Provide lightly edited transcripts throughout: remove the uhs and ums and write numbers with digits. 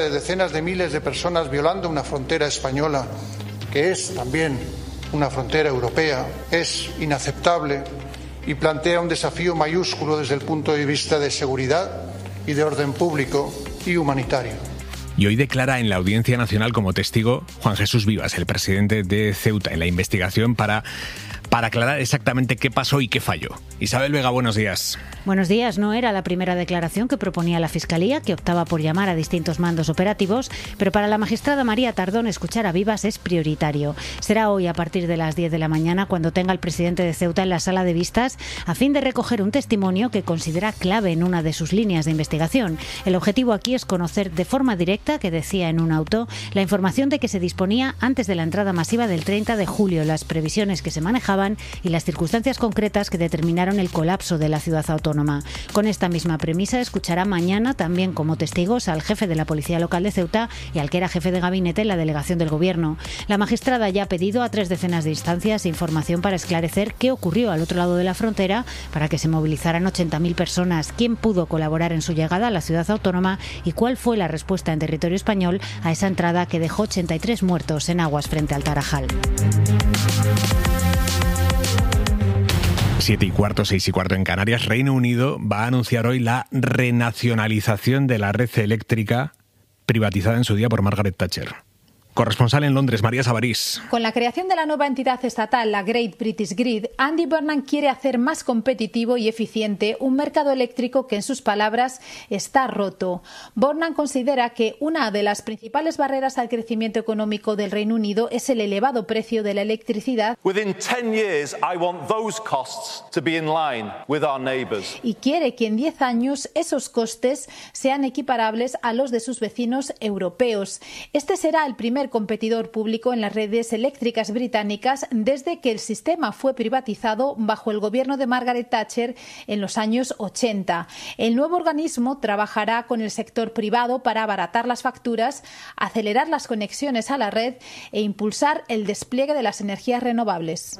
Decenas de miles de personas violando una frontera española, que es también una frontera europea, es inaceptable y plantea un desafío mayúsculo desde el punto de vista de seguridad y de orden público y humanitario. Y hoy declara en la Audiencia Nacional como testigo Juan Jesús Vivas, el presidente de Ceuta, en la investigación para aclarar exactamente qué pasó y qué falló. Isabel Vega, buenos días. Buenos días. No era la primera declaración que proponía la Fiscalía, que optaba por llamar a distintos mandos operativos, pero para la magistrada María Tardón escuchar a Vivas es prioritario. Será hoy a partir de las 10 de la mañana cuando tenga al presidente de Ceuta en la sala de vistas a fin de recoger un testimonio que considera clave en una de sus líneas de investigación. El objetivo aquí es conocer de forma directa, que decía en un auto, la información de que se disponía antes de la entrada masiva del 30 de julio, las previsiones que se manejaban y las circunstancias concretas que determinaron el colapso de la ciudad autónoma. Con esta misma premisa escuchará mañana también como testigos al jefe de la Policía Local de Ceuta y al que era jefe de gabinete en la delegación del Gobierno. La magistrada ya ha pedido a 3 decenas de instancias información para esclarecer qué ocurrió al otro lado de la frontera para que se movilizaran 80.000 personas, quién pudo colaborar en su llegada a la ciudad autónoma y cuál fue la respuesta en territorio español a esa entrada que dejó 83 muertos en aguas frente al Tarajal. 7:15, 6:15 en Canarias. Reino Unido va a anunciar hoy la renacionalización de la red eléctrica privatizada en su día por Margaret Thatcher. Corresponsal en Londres, María Sabarís. Con la creación de la nueva entidad estatal, la Great British Grid, Andy Burnham quiere hacer más competitivo y eficiente un mercado eléctrico que, en sus palabras, está roto. Burnham considera que una de las principales barreras al crecimiento económico del Reino Unido es el elevado precio de la electricidad. Y quiere que en 10 años esos costes sean equiparables a los de sus vecinos europeos. Este será el primer competidor público en las redes eléctricas británicas desde que el sistema fue privatizado bajo el gobierno de Margaret Thatcher en los años 80. El nuevo organismo trabajará con el sector privado para abaratar las facturas, acelerar las conexiones a la red e impulsar el despliegue de las energías renovables.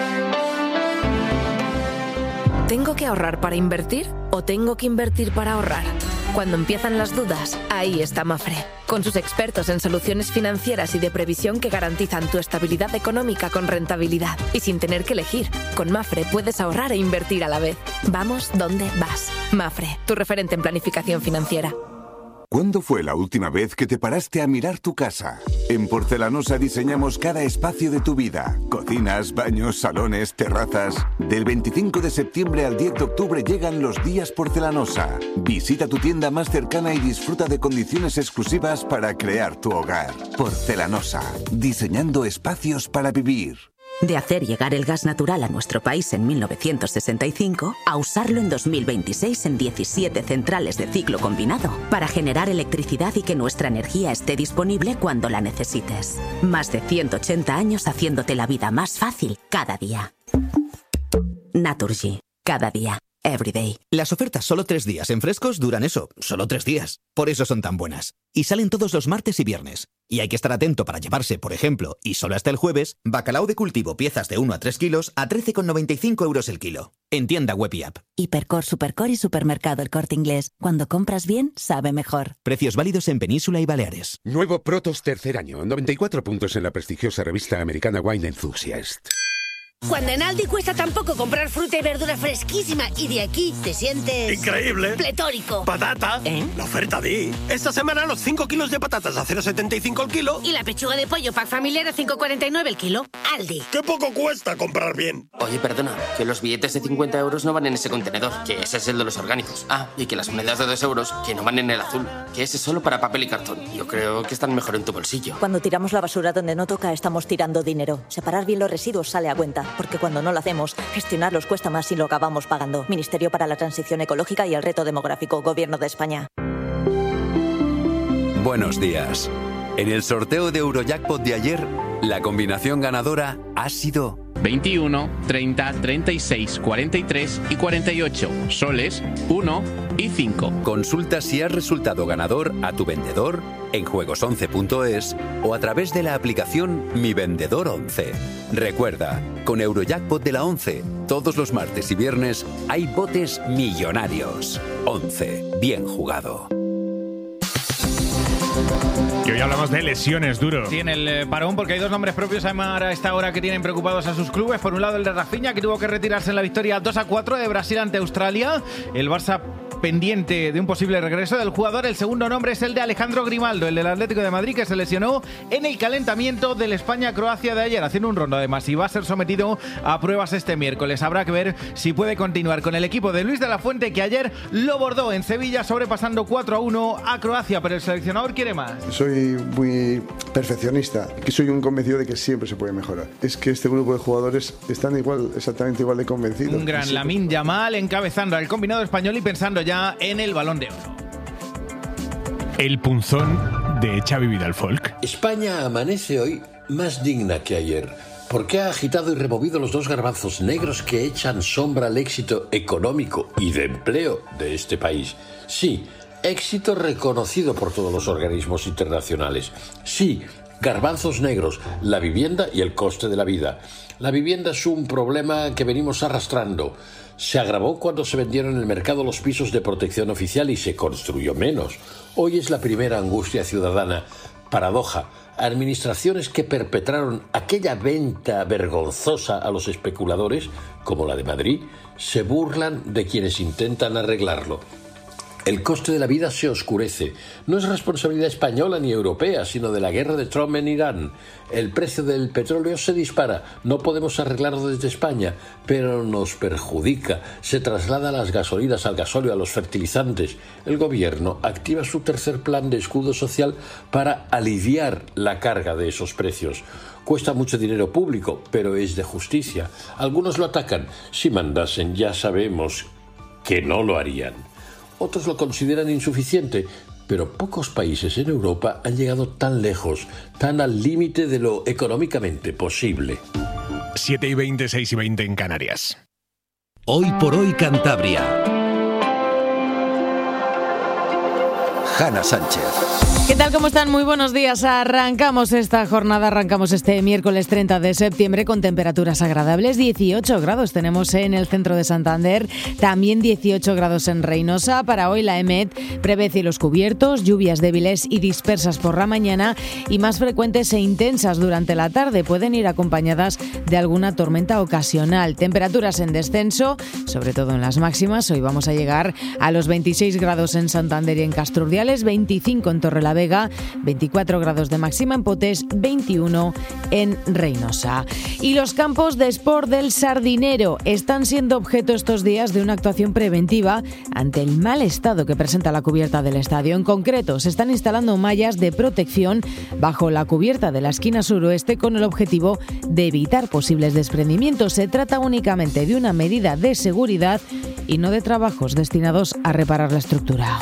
¿Tengo que ahorrar para invertir o tengo que invertir para ahorrar? Cuando empiezan las dudas, ahí está Mafre, con sus expertos en soluciones financieras y de previsión que garantizan tu estabilidad económica con rentabilidad. Y sin tener que elegir, con Mafre puedes ahorrar e invertir a la vez. Vamos donde vas. Mafre, tu referente en planificación financiera. ¿Cuándo fue la última vez que te paraste a mirar tu casa? En Porcelanosa diseñamos cada espacio de tu vida. Cocinas, baños, salones, terrazas. Del 25 de septiembre al 10 de octubre llegan los días Porcelanosa. Visita tu tienda más cercana y disfruta de condiciones exclusivas para crear tu hogar. Porcelanosa, diseñando espacios para vivir. De hacer llegar el gas natural a nuestro país en 1965 a usarlo en 2026 en 17 centrales de ciclo combinado para generar electricidad y que nuestra energía esté disponible cuando la necesites. Más de 180 años haciéndote la vida más fácil cada día. Naturgy. Cada día. Everyday. Las ofertas solo 3 días en Frescos duran eso, solo 3 días. Por eso son tan buenas. Y salen todos los martes y viernes. Y hay que estar atento para llevarse, por ejemplo, y solo hasta el jueves, bacalao de cultivo piezas de 1 a 3 kilos a 13,95 € el kilo. En tienda web y app. Hipercor, Supercor y Supermercado El Corte Inglés. Cuando compras bien, sabe mejor. Precios válidos en Península y Baleares. Nuevo Protos tercer año. 94 puntos en la prestigiosa revista americana Wine Enthusiast. Cuando en Aldi cuesta tan poco comprar fruta y verdura fresquísima y de aquí te sientes... ¡increíble! ¡Pletórico! ¡Patata! La oferta di. Esta semana los 5 kilos de patatas a 0,75 el kilo. Y la pechuga de pollo pack familiar a 5,49 el kilo. Aldi. ¡Qué poco cuesta comprar bien! Oye, perdona, que los billetes de 50 € no van en ese contenedor, que ese es el de los orgánicos. Ah, y que las monedas de 2 €, que no van en el azul, que ese es solo para papel y cartón. Yo creo que están mejor en tu bolsillo. Cuando tiramos la basura donde no toca, estamos tirando dinero. Separar bien los residuos sale a cuenta, porque cuando no lo hacemos, gestionarlos cuesta más y lo acabamos pagando. Ministerio para la Transición Ecológica y el Reto Demográfico, Gobierno de España. Buenos días. En el sorteo de Eurojackpot de ayer, la combinación ganadora ha sido 21, 30, 36, 43 y 48. Soles 1 y 5. Consulta si has resultado ganador a tu vendedor en juegos11.es o a través de la aplicación Mi Vendedor 11. Recuerda, con Eurojackpot de la 11, todos los martes y viernes hay botes millonarios. 11. Bien jugado. Que hoy hablamos de lesiones, Duro. Sí, en el parón, porque hay dos nombres propios a esta hora que tienen preocupados a sus clubes. Por un lado, el de Rafinha, que tuvo que retirarse en la victoria 2-4 de Brasil ante Australia. El Barça pendiente de un posible regreso del jugador. El segundo nombre es el de Alejandro Grimaldo, el del Atlético de Madrid, que se lesionó en el calentamiento del España-Croacia de ayer, haciendo un rondo además, y va a ser sometido a pruebas este miércoles. Habrá que ver si puede continuar con el equipo de Luis de la Fuente, que ayer lo bordó en Sevilla, sobrepasando 4-1 a Croacia, pero el seleccionador quiere más. Soy muy perfeccionista, que soy un convencido de que siempre se puede mejorar. Es que este grupo de jugadores están exactamente igual de convencidos. Un gran Lamine Yamal encabezando al combinado español y pensando ya en el Balón de Oro. El punzón de Xavi Vidal-Folk. España amanece hoy más digna que ayer, porque ha agitado y removido los dos garbanzos negros que echan sombra al éxito económico y de empleo de este país. Sí, éxito reconocido por todos los organismos internacionales. Sí, garbanzos negros, la vivienda y el coste de la vida. La vivienda es un problema que venimos arrastrando. Se agravó cuando se vendieron en el mercado los pisos de protección oficial y se construyó menos. Hoy es la primera angustia ciudadana. Paradoja. Administraciones que perpetraron aquella venta vergonzosa a los especuladores, como la de Madrid, se burlan de quienes intentan arreglarlo. El coste de la vida se oscurece. No es responsabilidad española ni europea, sino de la guerra de Trump en Irán. El precio del petróleo se dispara. No podemos arreglarlo desde España, pero nos perjudica. Se traslada las gasolinas, al gasóleo, a los fertilizantes. El gobierno activa su tercer plan de escudo social para aliviar la carga de esos precios. Cuesta mucho dinero público, pero es de justicia. Algunos lo atacan. Si mandasen, ya sabemos que no lo harían. Otros lo consideran insuficiente, pero pocos países en Europa han llegado tan lejos, tan al límite de lo económicamente posible. 7:20, 6:20 en Canarias. Hoy por hoy Cantabria. Hanna Sánchez. ¿Qué tal? ¿Cómo están? Muy buenos días. Arrancamos esta jornada, arrancamos este miércoles 30 de septiembre con temperaturas agradables. 18 grados tenemos en el centro de Santander, también 18 grados en Reinosa. Para hoy la EMET prevé cielos cubiertos, lluvias débiles y dispersas por la mañana y más frecuentes e intensas durante la tarde. Pueden ir acompañadas de alguna tormenta ocasional. Temperaturas en descenso, sobre todo en las máximas. Hoy vamos a llegar a los 26 grados en Santander y en Casturdiales, 25 en Torrelavega, 24 grados de máxima en Potés, 21 en Reinosa. Y los campos de Sport del Sardinero están siendo objeto estos días de una actuación preventiva ante el mal estado que presenta la cubierta del estadio. En concreto, se están instalando mallas de protección bajo la cubierta de la esquina suroeste con el objetivo de evitar posibles desprendimientos. Se trata únicamente de una medida de seguridad y no de trabajos destinados a reparar la estructura.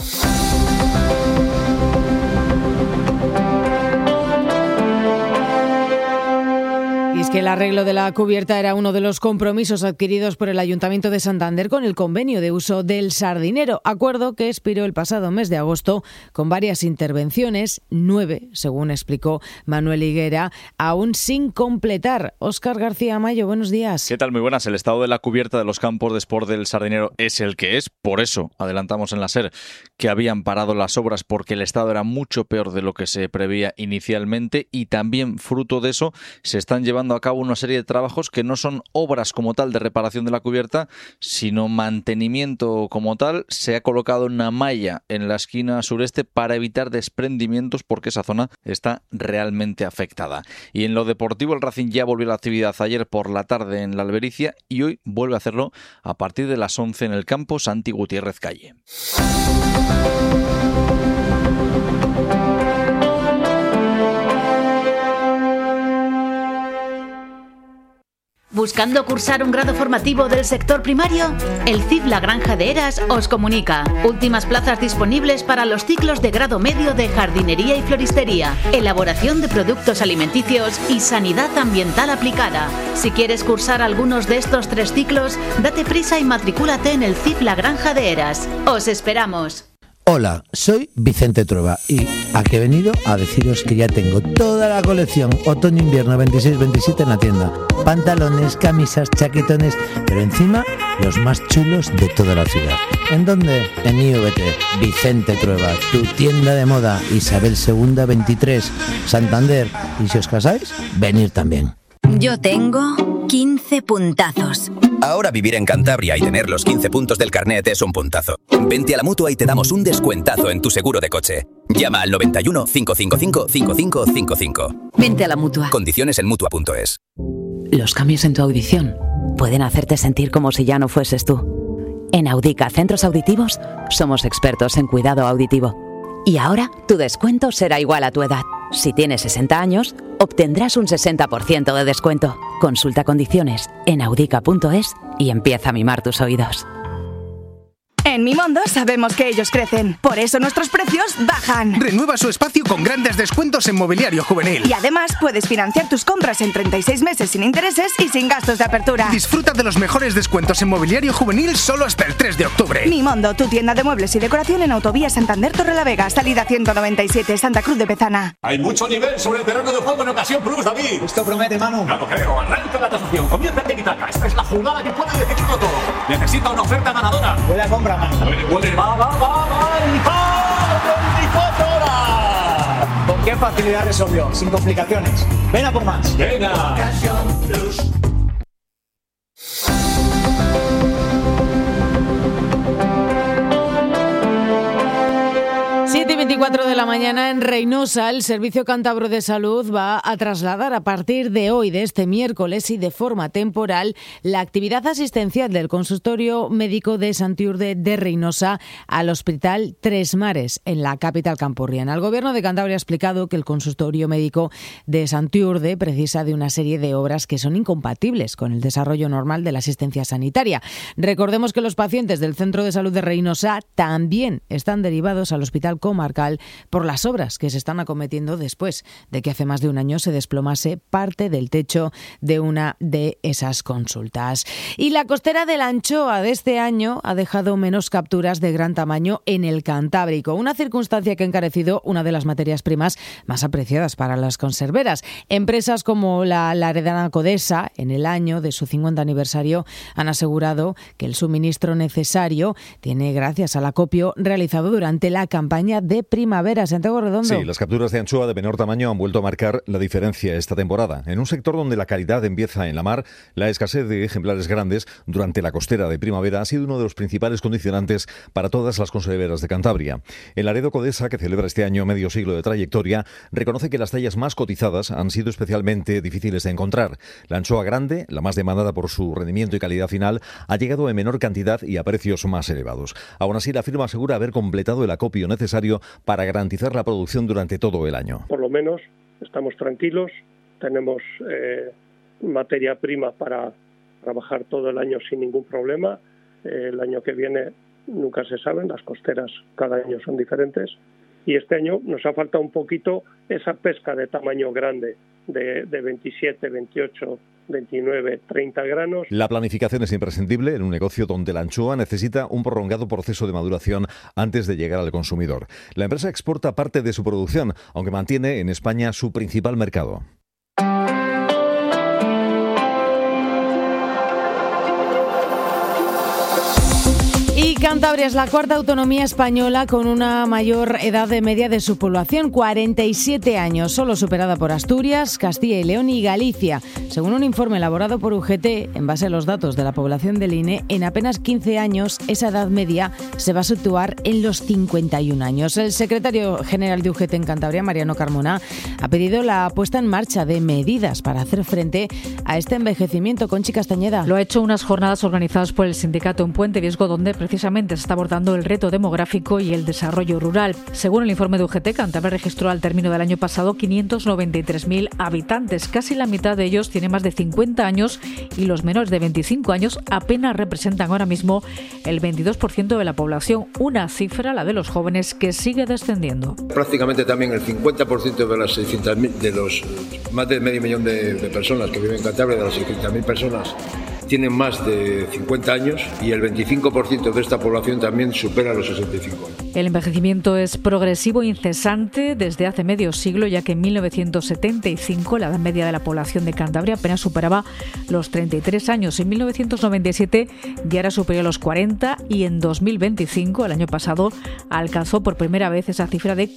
Y es que el arreglo de la cubierta era uno de los compromisos adquiridos por el Ayuntamiento de Santander con el convenio de uso del Sardinero, acuerdo que expiró el pasado mes de agosto con varias intervenciones, 9, según explicó Manuel Higuera, aún sin completar. Óscar García Mayo, buenos días. ¿Qué tal? Muy buenas. El estado de la cubierta de los campos de Sport del Sardinero es el que es, por eso adelantamos en la SER que habían parado las obras porque el estado era mucho peor de lo que se preveía inicialmente y también fruto de eso se están llevando a cabo una serie de trabajos que no son obras como tal de reparación de la cubierta, sino mantenimiento como tal. Se ha colocado una malla en la esquina sureste para evitar desprendimientos porque esa zona está realmente afectada. Y en lo deportivo, el Racing ya volvió a la actividad ayer por la tarde en la Albericia y hoy vuelve a hacerlo a partir de las 11 en el campo Santi Gutiérrez Calle. ¿Buscando cursar un grado formativo del sector primario? El CIF La Granja de Heras os comunica. Últimas plazas disponibles para los ciclos de grado medio de jardinería y floristería, elaboración de productos alimenticios y sanidad ambiental aplicada. Si quieres cursar algunos de estos 3 ciclos, date prisa y matricúlate en el CIF La Granja de Heras. ¡Os esperamos! Hola, soy Vicente Trueba y aquí he venido a deciros que ya tengo toda la colección otoño-invierno 26-27 en la tienda. Pantalones, camisas, chaquetones, pero encima los más chulos de toda la ciudad. ¿En dónde? En IVT, Vicente Trueba, tu tienda de moda, Isabel II 23, Santander. Y si os casáis, venir también. Yo tengo 15 puntazos. Ahora vivir en Cantabria y tener los 15 puntos del carnet es un puntazo. Vente a la Mutua y te damos un descuentazo en tu seguro de coche. Llama al 91 555 5555. Vente a la Mutua. Condiciones en Mutua.es. Los cambios en tu audición pueden hacerte sentir como si ya no fueses tú. En Audica Centros Auditivos somos expertos en cuidado auditivo. Y ahora tu descuento será igual a tu edad. Si tienes 60 años, obtendrás un 60% de descuento. Consulta condiciones en audica.es y empieza a mimar tus oídos. En Mimondo sabemos que ellos crecen, por eso nuestros precios bajan. Renueva su espacio con grandes descuentos en mobiliario juvenil. Y además puedes financiar tus compras en 36 meses sin intereses y sin gastos de apertura. Disfruta de los mejores descuentos en mobiliario juvenil solo hasta el 3 de octubre. Mimondo, tu tienda de muebles y decoración en Autovía Santander Torrelavega, salida 197, Santa Cruz de Pezana. Hay mucho nivel sobre el terreno de juego en Ocasión Plus, David. Esto promete, Manu. No lo creo. Arranca la tasación. Comienza el tiki-taka. Esta es la jugada que puede decidirlo todo. Necesita una oferta ganadora. Buena compra, Manu. Va, 24 horas. ¿Con qué facilidad resolvió? Sin complicaciones. Ven a por más. Venga. Ocasión Plus. 7:24 de la mañana en Reynosa, el Servicio Cántabro de Salud va a trasladar a partir de hoy, de este miércoles y de forma temporal, la actividad asistencial del consultorio médico de Santiurde de Reynosa al Hospital Tres Mares, en la capital campurriana. El Gobierno de Cantabria ha explicado que el consultorio médico de Santiurde precisa de una serie de obras que son incompatibles con el desarrollo normal de la asistencia sanitaria. Recordemos que los pacientes del Centro de Salud de Reynosa también están derivados al Hospital Comarcal por las obras que se están acometiendo después de que hace más de un año se desplomase parte del techo de una de esas consultas. Y la costera de la anchoa de este año ha dejado menos capturas de gran tamaño en el Cantábrico, una circunstancia que ha encarecido una de las materias primas más apreciadas para las conserveras. Empresas como la Laredana Codesa, en el año de su 50 aniversario, han asegurado que el suministro necesario tiene gracias al acopio realizado durante la campaña de primavera. Santiago Redondo. Sí, las capturas de anchoa de menor tamaño han vuelto a marcar la diferencia esta temporada. En un sector donde la calidad empieza en la mar, la escasez de ejemplares grandes durante la costera de primavera ha sido uno de los principales condicionantes para todas las conserveras de Cantabria. El Laredo Codesa, que celebra este año medio siglo de trayectoria, reconoce que las tallas más cotizadas han sido especialmente difíciles de encontrar. La anchoa grande, la más demandada por su rendimiento y calidad final, ha llegado en menor cantidad y a precios más elevados. Aún así, la firma asegura haber completado el acopio necesario para garantizar la producción durante todo el año. Por lo menos estamos tranquilos, tenemos materia prima para trabajar todo el año sin ningún problema. El año que viene nunca se sabe, las costeras cada año son diferentes y este año nos ha faltado un poquito esa pesca de tamaño grande de 27, 28, 29, 30 granos. La planificación es imprescindible en un negocio donde la anchoa necesita un prolongado proceso de maduración antes de llegar al consumidor. La empresa exporta parte de su producción, aunque mantiene en España su principal mercado. Y Cantabria es la cuarta autonomía española con una mayor edad de media de su población, 47 años, solo superada por Asturias, Castilla y León y Galicia. Según un informe elaborado por UGT, en base a los datos de la población del INE, en apenas 15 años esa edad media se va a situar en los 51 años. El secretario general de UGT en Cantabria, Mariano Carmona, ha pedido la puesta en marcha de medidas para hacer frente a este envejecimiento. Conchi Castañeda. Lo ha hecho unas jornadas organizadas por el sindicato en Puente Viesgo, donde precisamente se está abordando el reto demográfico y el desarrollo rural. Según el informe de UGT, Cantabria registró al término del año pasado 593.000 habitantes. Casi la mitad de ellos tiene más de 50 años y los menores de 25 años apenas representan ahora mismo el 22% de la población, una cifra, la de los jóvenes, que sigue descendiendo. Prácticamente también el 50% de las 600.000, de los más de medio millón de personas que viven en Cantabria, de las 600.000 personas tienen más de 50 años y el 25% de esta población también supera los 65 años. El envejecimiento es progresivo e incesante desde hace medio siglo, ya que en 1975 la edad media de la población de Cantabria apenas superaba los 33 años. En 1997 ya era superior a los 40 y en 2025, el año pasado, alcanzó por primera vez esa cifra de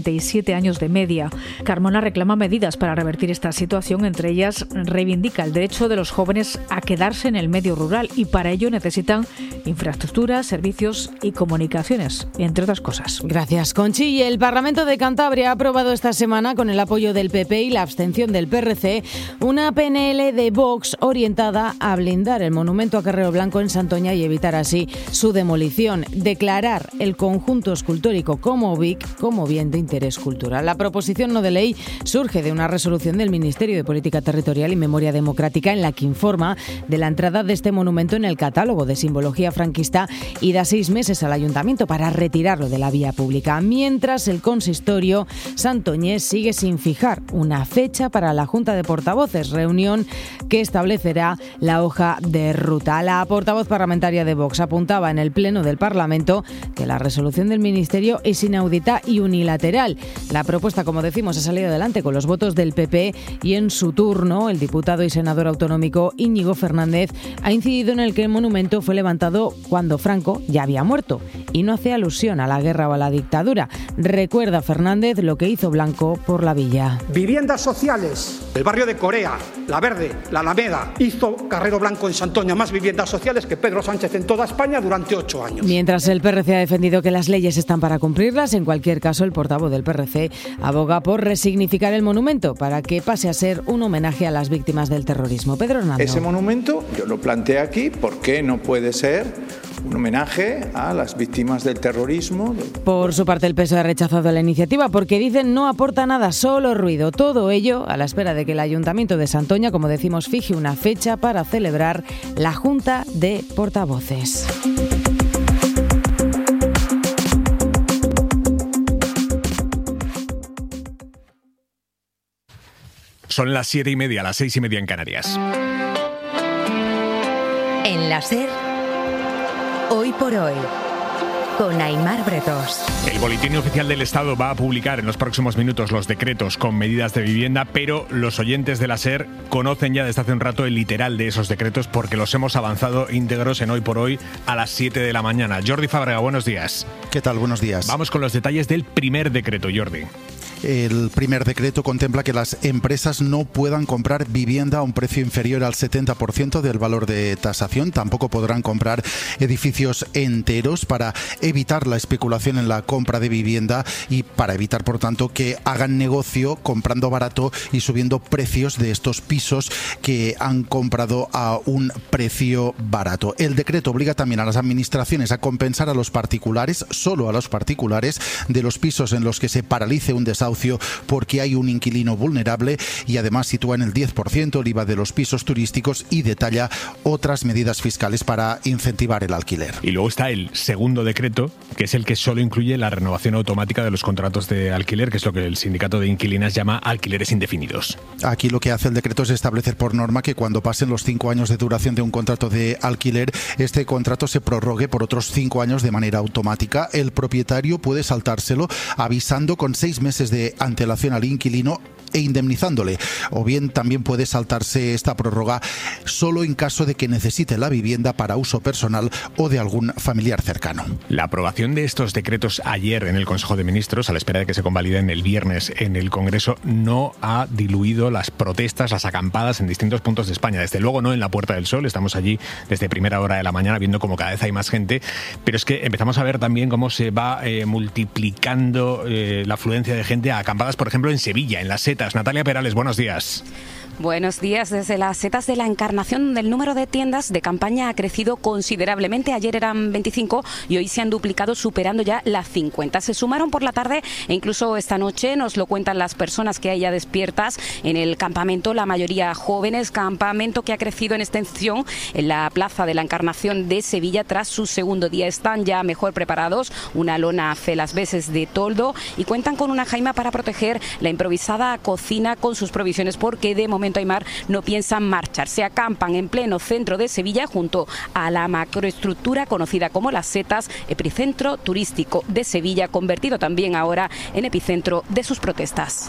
47 años de media. Carmona reclama medidas para revertir esta situación, entre ellas reivindica el derecho de los jóvenes a quedarse en el medio rural y para ello necesitan infraestructuras, servicios y comunicaciones, entre otras cosas. Gracias, Conchi. Y el Parlamento de Cantabria ha aprobado esta semana, con el apoyo del PP y la abstención del PRC, una PNL de Vox orientada a blindar el monumento a Carrero Blanco en Santoña y evitar así su demolición. Declarar el conjunto escultórico como BIC como bien de interés cultural. La proposición no de ley surge de una resolución del Ministerio de Política Territorial y Memoria Democrática en la que informa de la entrada de este monumento en el catálogo de simbología franquista y da 6 meses al Ayuntamiento para retirarlo de la vía pública, mientras el consistorio santoñés sigue sin fijar una fecha para la Junta de Portavoces, reunión que establecerá la hoja de ruta. La portavoz parlamentaria de Vox apuntaba en el Pleno del Parlamento que la resolución del Ministerio es inaudita y unilateral. La propuesta, como decimos, ha salido adelante con los votos del PP y en su turno el diputado y senador autonómico Íñigo Fernández ha incidido en el que el monumento fue levantado cuando Franco ya había muerto y no hace alusión a la guerra o a la dictadura. Recuerda Fernández lo que hizo Blanco por la villa. Viviendas sociales, el barrio de Corea, La Verde, La Alameda. Hizo Carrero Blanco en Santoña más viviendas sociales que Pedro Sánchez en toda España durante 8 años. Mientras el PRC ha defendido que las leyes están para cumplirlas, en cualquier caso el portavoz del PRC aboga por resignificar el monumento para que pase a ser un homenaje a las víctimas del terrorismo. Pedro Hernando. Ese monumento, yo lo planteé aquí, ¿por qué no puede ser un homenaje a las víctimas del terrorismo? Por su parte, el PSOE ha rechazado la iniciativa porque dicen no aporta nada, solo ruido. Todo ello a la espera de que el Ayuntamiento de Santoña, como decimos, fije una fecha para celebrar la Junta de Portavoces. Son las 7:30, las 6:30 en Canarias. En la SER, Hoy por Hoy, con Aimar Bretos. El Boletín Oficial del Estado va a publicar en los próximos minutos los decretos con medidas de vivienda, pero los oyentes de la SER conocen ya desde hace un rato el literal de esos decretos porque los hemos avanzado íntegros en Hoy por Hoy a las 7 de la mañana. Jordi Fábrega, buenos días. ¿Qué tal? Buenos días. Vamos con los detalles del primer decreto, Jordi. El primer decreto contempla que las empresas no puedan comprar vivienda a un precio inferior al 70% del valor de tasación. Tampoco podrán comprar edificios enteros para evitar la especulación en la compra de vivienda y para evitar, por tanto, que hagan negocio comprando barato y subiendo precios de estos pisos que han comprado a un precio barato. El decreto obliga también a las administraciones a compensar a los particulares, solo a los particulares, de los pisos en los que se paralice un desahucio porque hay un inquilino vulnerable y además sitúa en el 10% el IVA de los pisos turísticos y detalla otras medidas fiscales para incentivar el alquiler. Y luego está el segundo decreto, que es el que solo incluye la renovación automática de los contratos de alquiler, que es lo que el sindicato de inquilinas llama alquileres indefinidos. Aquí lo que hace el decreto es establecer por norma que cuando pasen los 5 años de duración de un contrato de alquiler, este contrato se prorrogue por otros 5 años de manera automática. El propietario puede saltárselo avisando con 6 meses de antelación al inquilino e indemnizándole, o bien también puede saltarse esta prórroga solo en caso de que necesite la vivienda para uso personal o de algún familiar cercano. La aprobación de estos decretos ayer en el Consejo de Ministros, a la espera de que se convaliden el viernes en el Congreso, no ha diluido las protestas, las acampadas en distintos puntos de España. Desde luego no en la Puerta del Sol, estamos allí desde primera hora de la mañana viendo cómo cada vez hay más gente, pero es que empezamos a ver también cómo se va multiplicando la afluencia de gente a acampadas, por ejemplo, en Sevilla, en las Setas. Natalia Perales, buenos días. Buenos días. Desde las Setas de la Encarnación, el número de tiendas de campaña ha crecido considerablemente. Ayer eran 25 y hoy se han duplicado, superando ya las 50. Se sumaron por la tarde e incluso esta noche, nos lo cuentan las personas que hay ya despiertas en el campamento, la mayoría jóvenes, campamento que ha crecido en extensión en la Plaza de la Encarnación de Sevilla tras su segundo día. Están ya mejor preparados, una lona hace las veces de toldo y cuentan con una jaima para proteger la improvisada cocina con sus provisiones porque de momento momento, Aymar, no piensan marchar. Se acampan en pleno centro de Sevilla junto a la macroestructura conocida como Las Setas, epicentro turístico de Sevilla, convertido también ahora en epicentro de sus protestas.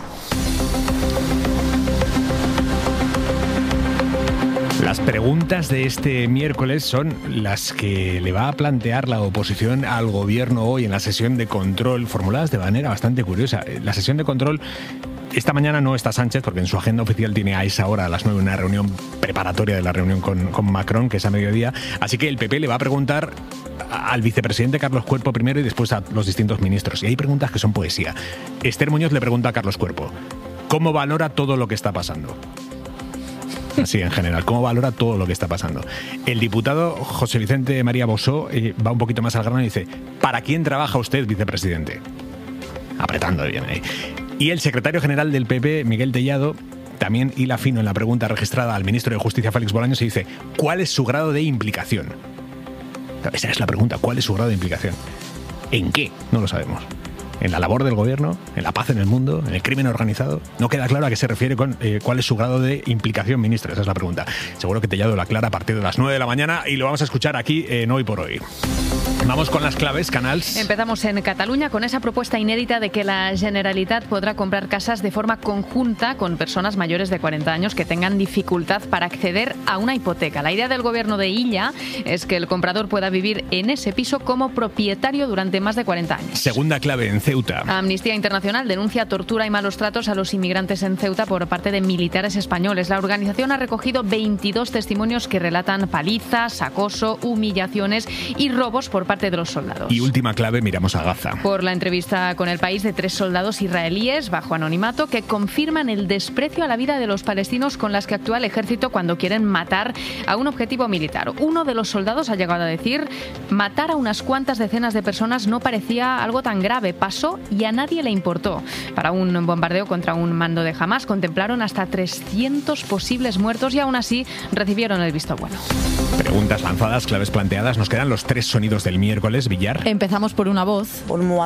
Las preguntas de este miércoles son las que le va a plantear la oposición al gobierno hoy en la sesión de control, formuladas de manera bastante curiosa. La sesión de control, esta mañana no está Sánchez, porque en su agenda oficial tiene a esa hora, a las 9, una reunión preparatoria de la reunión con Macron, que es a mediodía. Así que el PP le va a preguntar al vicepresidente Carlos Cuerpo primero y después a los distintos ministros. Y hay preguntas que son poesía. Esther Muñoz le pregunta a Carlos Cuerpo: ¿cómo valora todo lo que está pasando? Así en general, ¿cómo valora todo lo que está pasando? El diputado José Vicente María Bosó va un poquito más al grano y dice: ¿para quién trabaja usted, vicepresidente? Apretando bien ahí. Y el secretario general del PP, Miguel Tellado, también hila fino en la pregunta registrada al ministro de Justicia, Félix Bolaños, y dice: ¿cuál es su grado de implicación? Esa es la pregunta, ¿cuál es su grado de implicación? ¿En qué? No lo sabemos. ¿En la labor del gobierno? ¿En la paz en el mundo? ¿En el crimen organizado? No queda claro a qué se refiere con cuál es su grado de implicación, ministro. Esa es la pregunta. Seguro que Tellado lo aclara a partir de las 9 de la mañana y lo vamos a escuchar aquí en Hoy por Hoy. Vamos con las claves, Canals. Empezamos en Cataluña con esa propuesta inédita de que la Generalitat podrá comprar casas de forma conjunta con personas mayores de 40 años que tengan dificultad para acceder a una hipoteca. La idea del gobierno de Illa es que el comprador pueda vivir en ese piso como propietario durante más de 40 años. Segunda clave en Ceuta. Amnistía Internacional denuncia tortura y malos tratos a los inmigrantes en Ceuta por parte de militares españoles. La organización ha recogido 22 testimonios que relatan palizas, acoso, humillaciones y robos por parte de los soldados. Y última clave, miramos a Gaza. Por la entrevista con El País de 3 soldados israelíes bajo anonimato que confirman el desprecio a la vida de los palestinos con las que actúa el ejército cuando quieren matar a un objetivo militar. Uno de los soldados ha llegado a decir: matar a unas cuantas decenas de personas no parecía algo tan grave, pasó y a nadie le importó. Para un bombardeo contra un mando de Hamás contemplaron hasta 300 posibles muertos y aún así recibieron el visto bueno. Preguntas lanzadas, claves planteadas. Nos quedan los 3 sonidos del miércoles, Villar. Empezamos por una voz.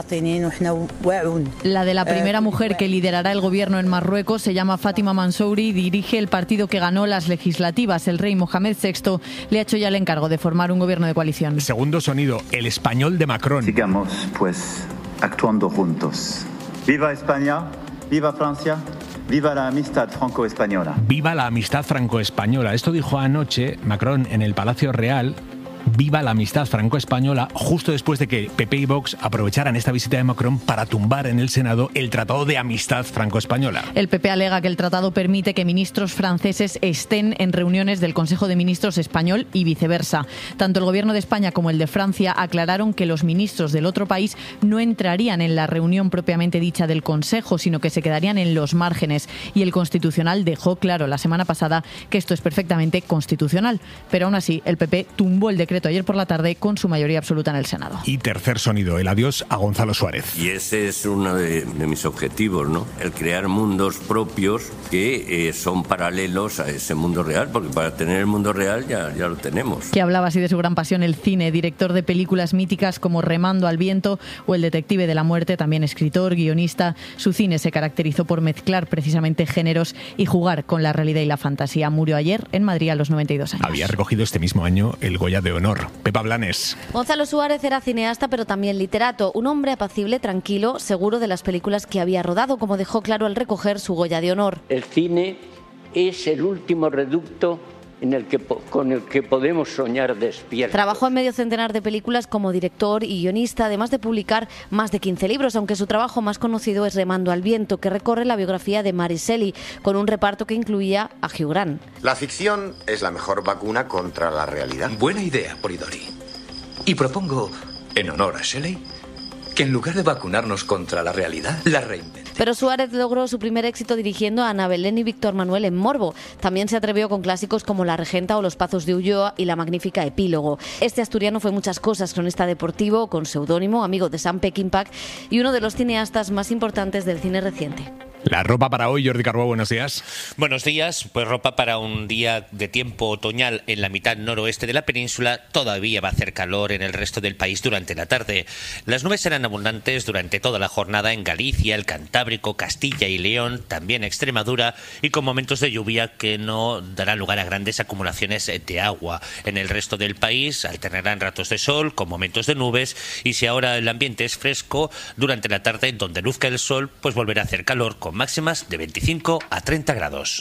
La de la primera mujer que liderará el gobierno en Marruecos. Se llama Fátima Mansouri y dirige el partido que ganó las legislativas. El rey Mohamed VI le ha hecho ya el encargo de formar un gobierno de coalición. Segundo sonido, el español de Macron. Sigamos, pues, actuando juntos. ¡Viva España! ¡Viva Francia! ¡Viva la amistad franco-española! ¡Viva la amistad franco-española! Esto dijo anoche Macron en el Palacio Real. Viva la amistad franco-española, justo después de que PP y Vox aprovecharan esta visita de Macron para tumbar en el Senado el Tratado de Amistad Franco-Española. El PP alega que el tratado permite que ministros franceses estén en reuniones del Consejo de Ministros español y viceversa. Tanto el gobierno de España como el de Francia aclararon que los ministros del otro país no entrarían en la reunión propiamente dicha del Consejo, sino que se quedarían en los márgenes. Y el Constitucional dejó claro la semana pasada que esto es perfectamente constitucional. Pero aún así, el PP tumbó el decreto ayer por la tarde con su mayoría absoluta en el Senado. Y tercer sonido, el adiós a Gonzalo Suárez. Y ese es uno de mis objetivos, ¿no? El crear mundos propios que son paralelos a ese mundo real, porque para tener el mundo real ya lo tenemos. Que hablaba así de su gran pasión el cine, director de películas míticas como Remando al viento o El detective de la muerte, también escritor, guionista. Su cine se caracterizó por mezclar precisamente géneros y jugar con la realidad y la fantasía. Murió ayer en Madrid a los 92 años. Había recogido este mismo año el Goya de Honor. Pepa Blanes. Gonzalo Suárez era cineasta, pero también literato. Un hombre apacible, tranquilo, seguro de las películas que había rodado, como dejó claro al recoger su Goya de Honor. El cine es el último reducto con el que podemos soñar despiertos. Trabajó en medio centenar de películas como director y guionista, además de publicar más de 15 libros, aunque su trabajo más conocido es Remando al viento, que recorre la biografía de Mary Shelley, con un reparto que incluía a Hugh Grant. La ficción es la mejor vacuna contra la realidad. Buena idea, Polidori. Y propongo, en honor a Shelley, que en lugar de vacunarnos contra la realidad, la reinventemos. Pero Suárez logró su primer éxito dirigiendo a Ana Belén y Víctor Manuel en Morbo. También se atrevió con clásicos como La Regenta o Los Pazos de Ulloa y la magnífica Epílogo. Este asturiano fue muchas cosas: cronista deportivo, con seudónimo, amigo de Sam Peckinpah y uno de los cineastas más importantes del cine reciente. La ropa para hoy, Jordi Carbó, buenos días. Buenos días, pues ropa para un día de tiempo otoñal en la mitad noroeste de la península. Todavía va a hacer calor en el resto del país durante la tarde. Las nubes serán abundantes durante toda la jornada en Galicia, el Cantábrico, Castilla y León, también Extremadura, y con momentos de lluvia que no darán lugar a grandes acumulaciones de agua. En el resto del país alternarán ratos de sol con momentos de nubes, y si ahora el ambiente es fresco, durante la tarde, donde luzca el sol, pues volverá a hacer calor con máximas de 25 a 30 grados.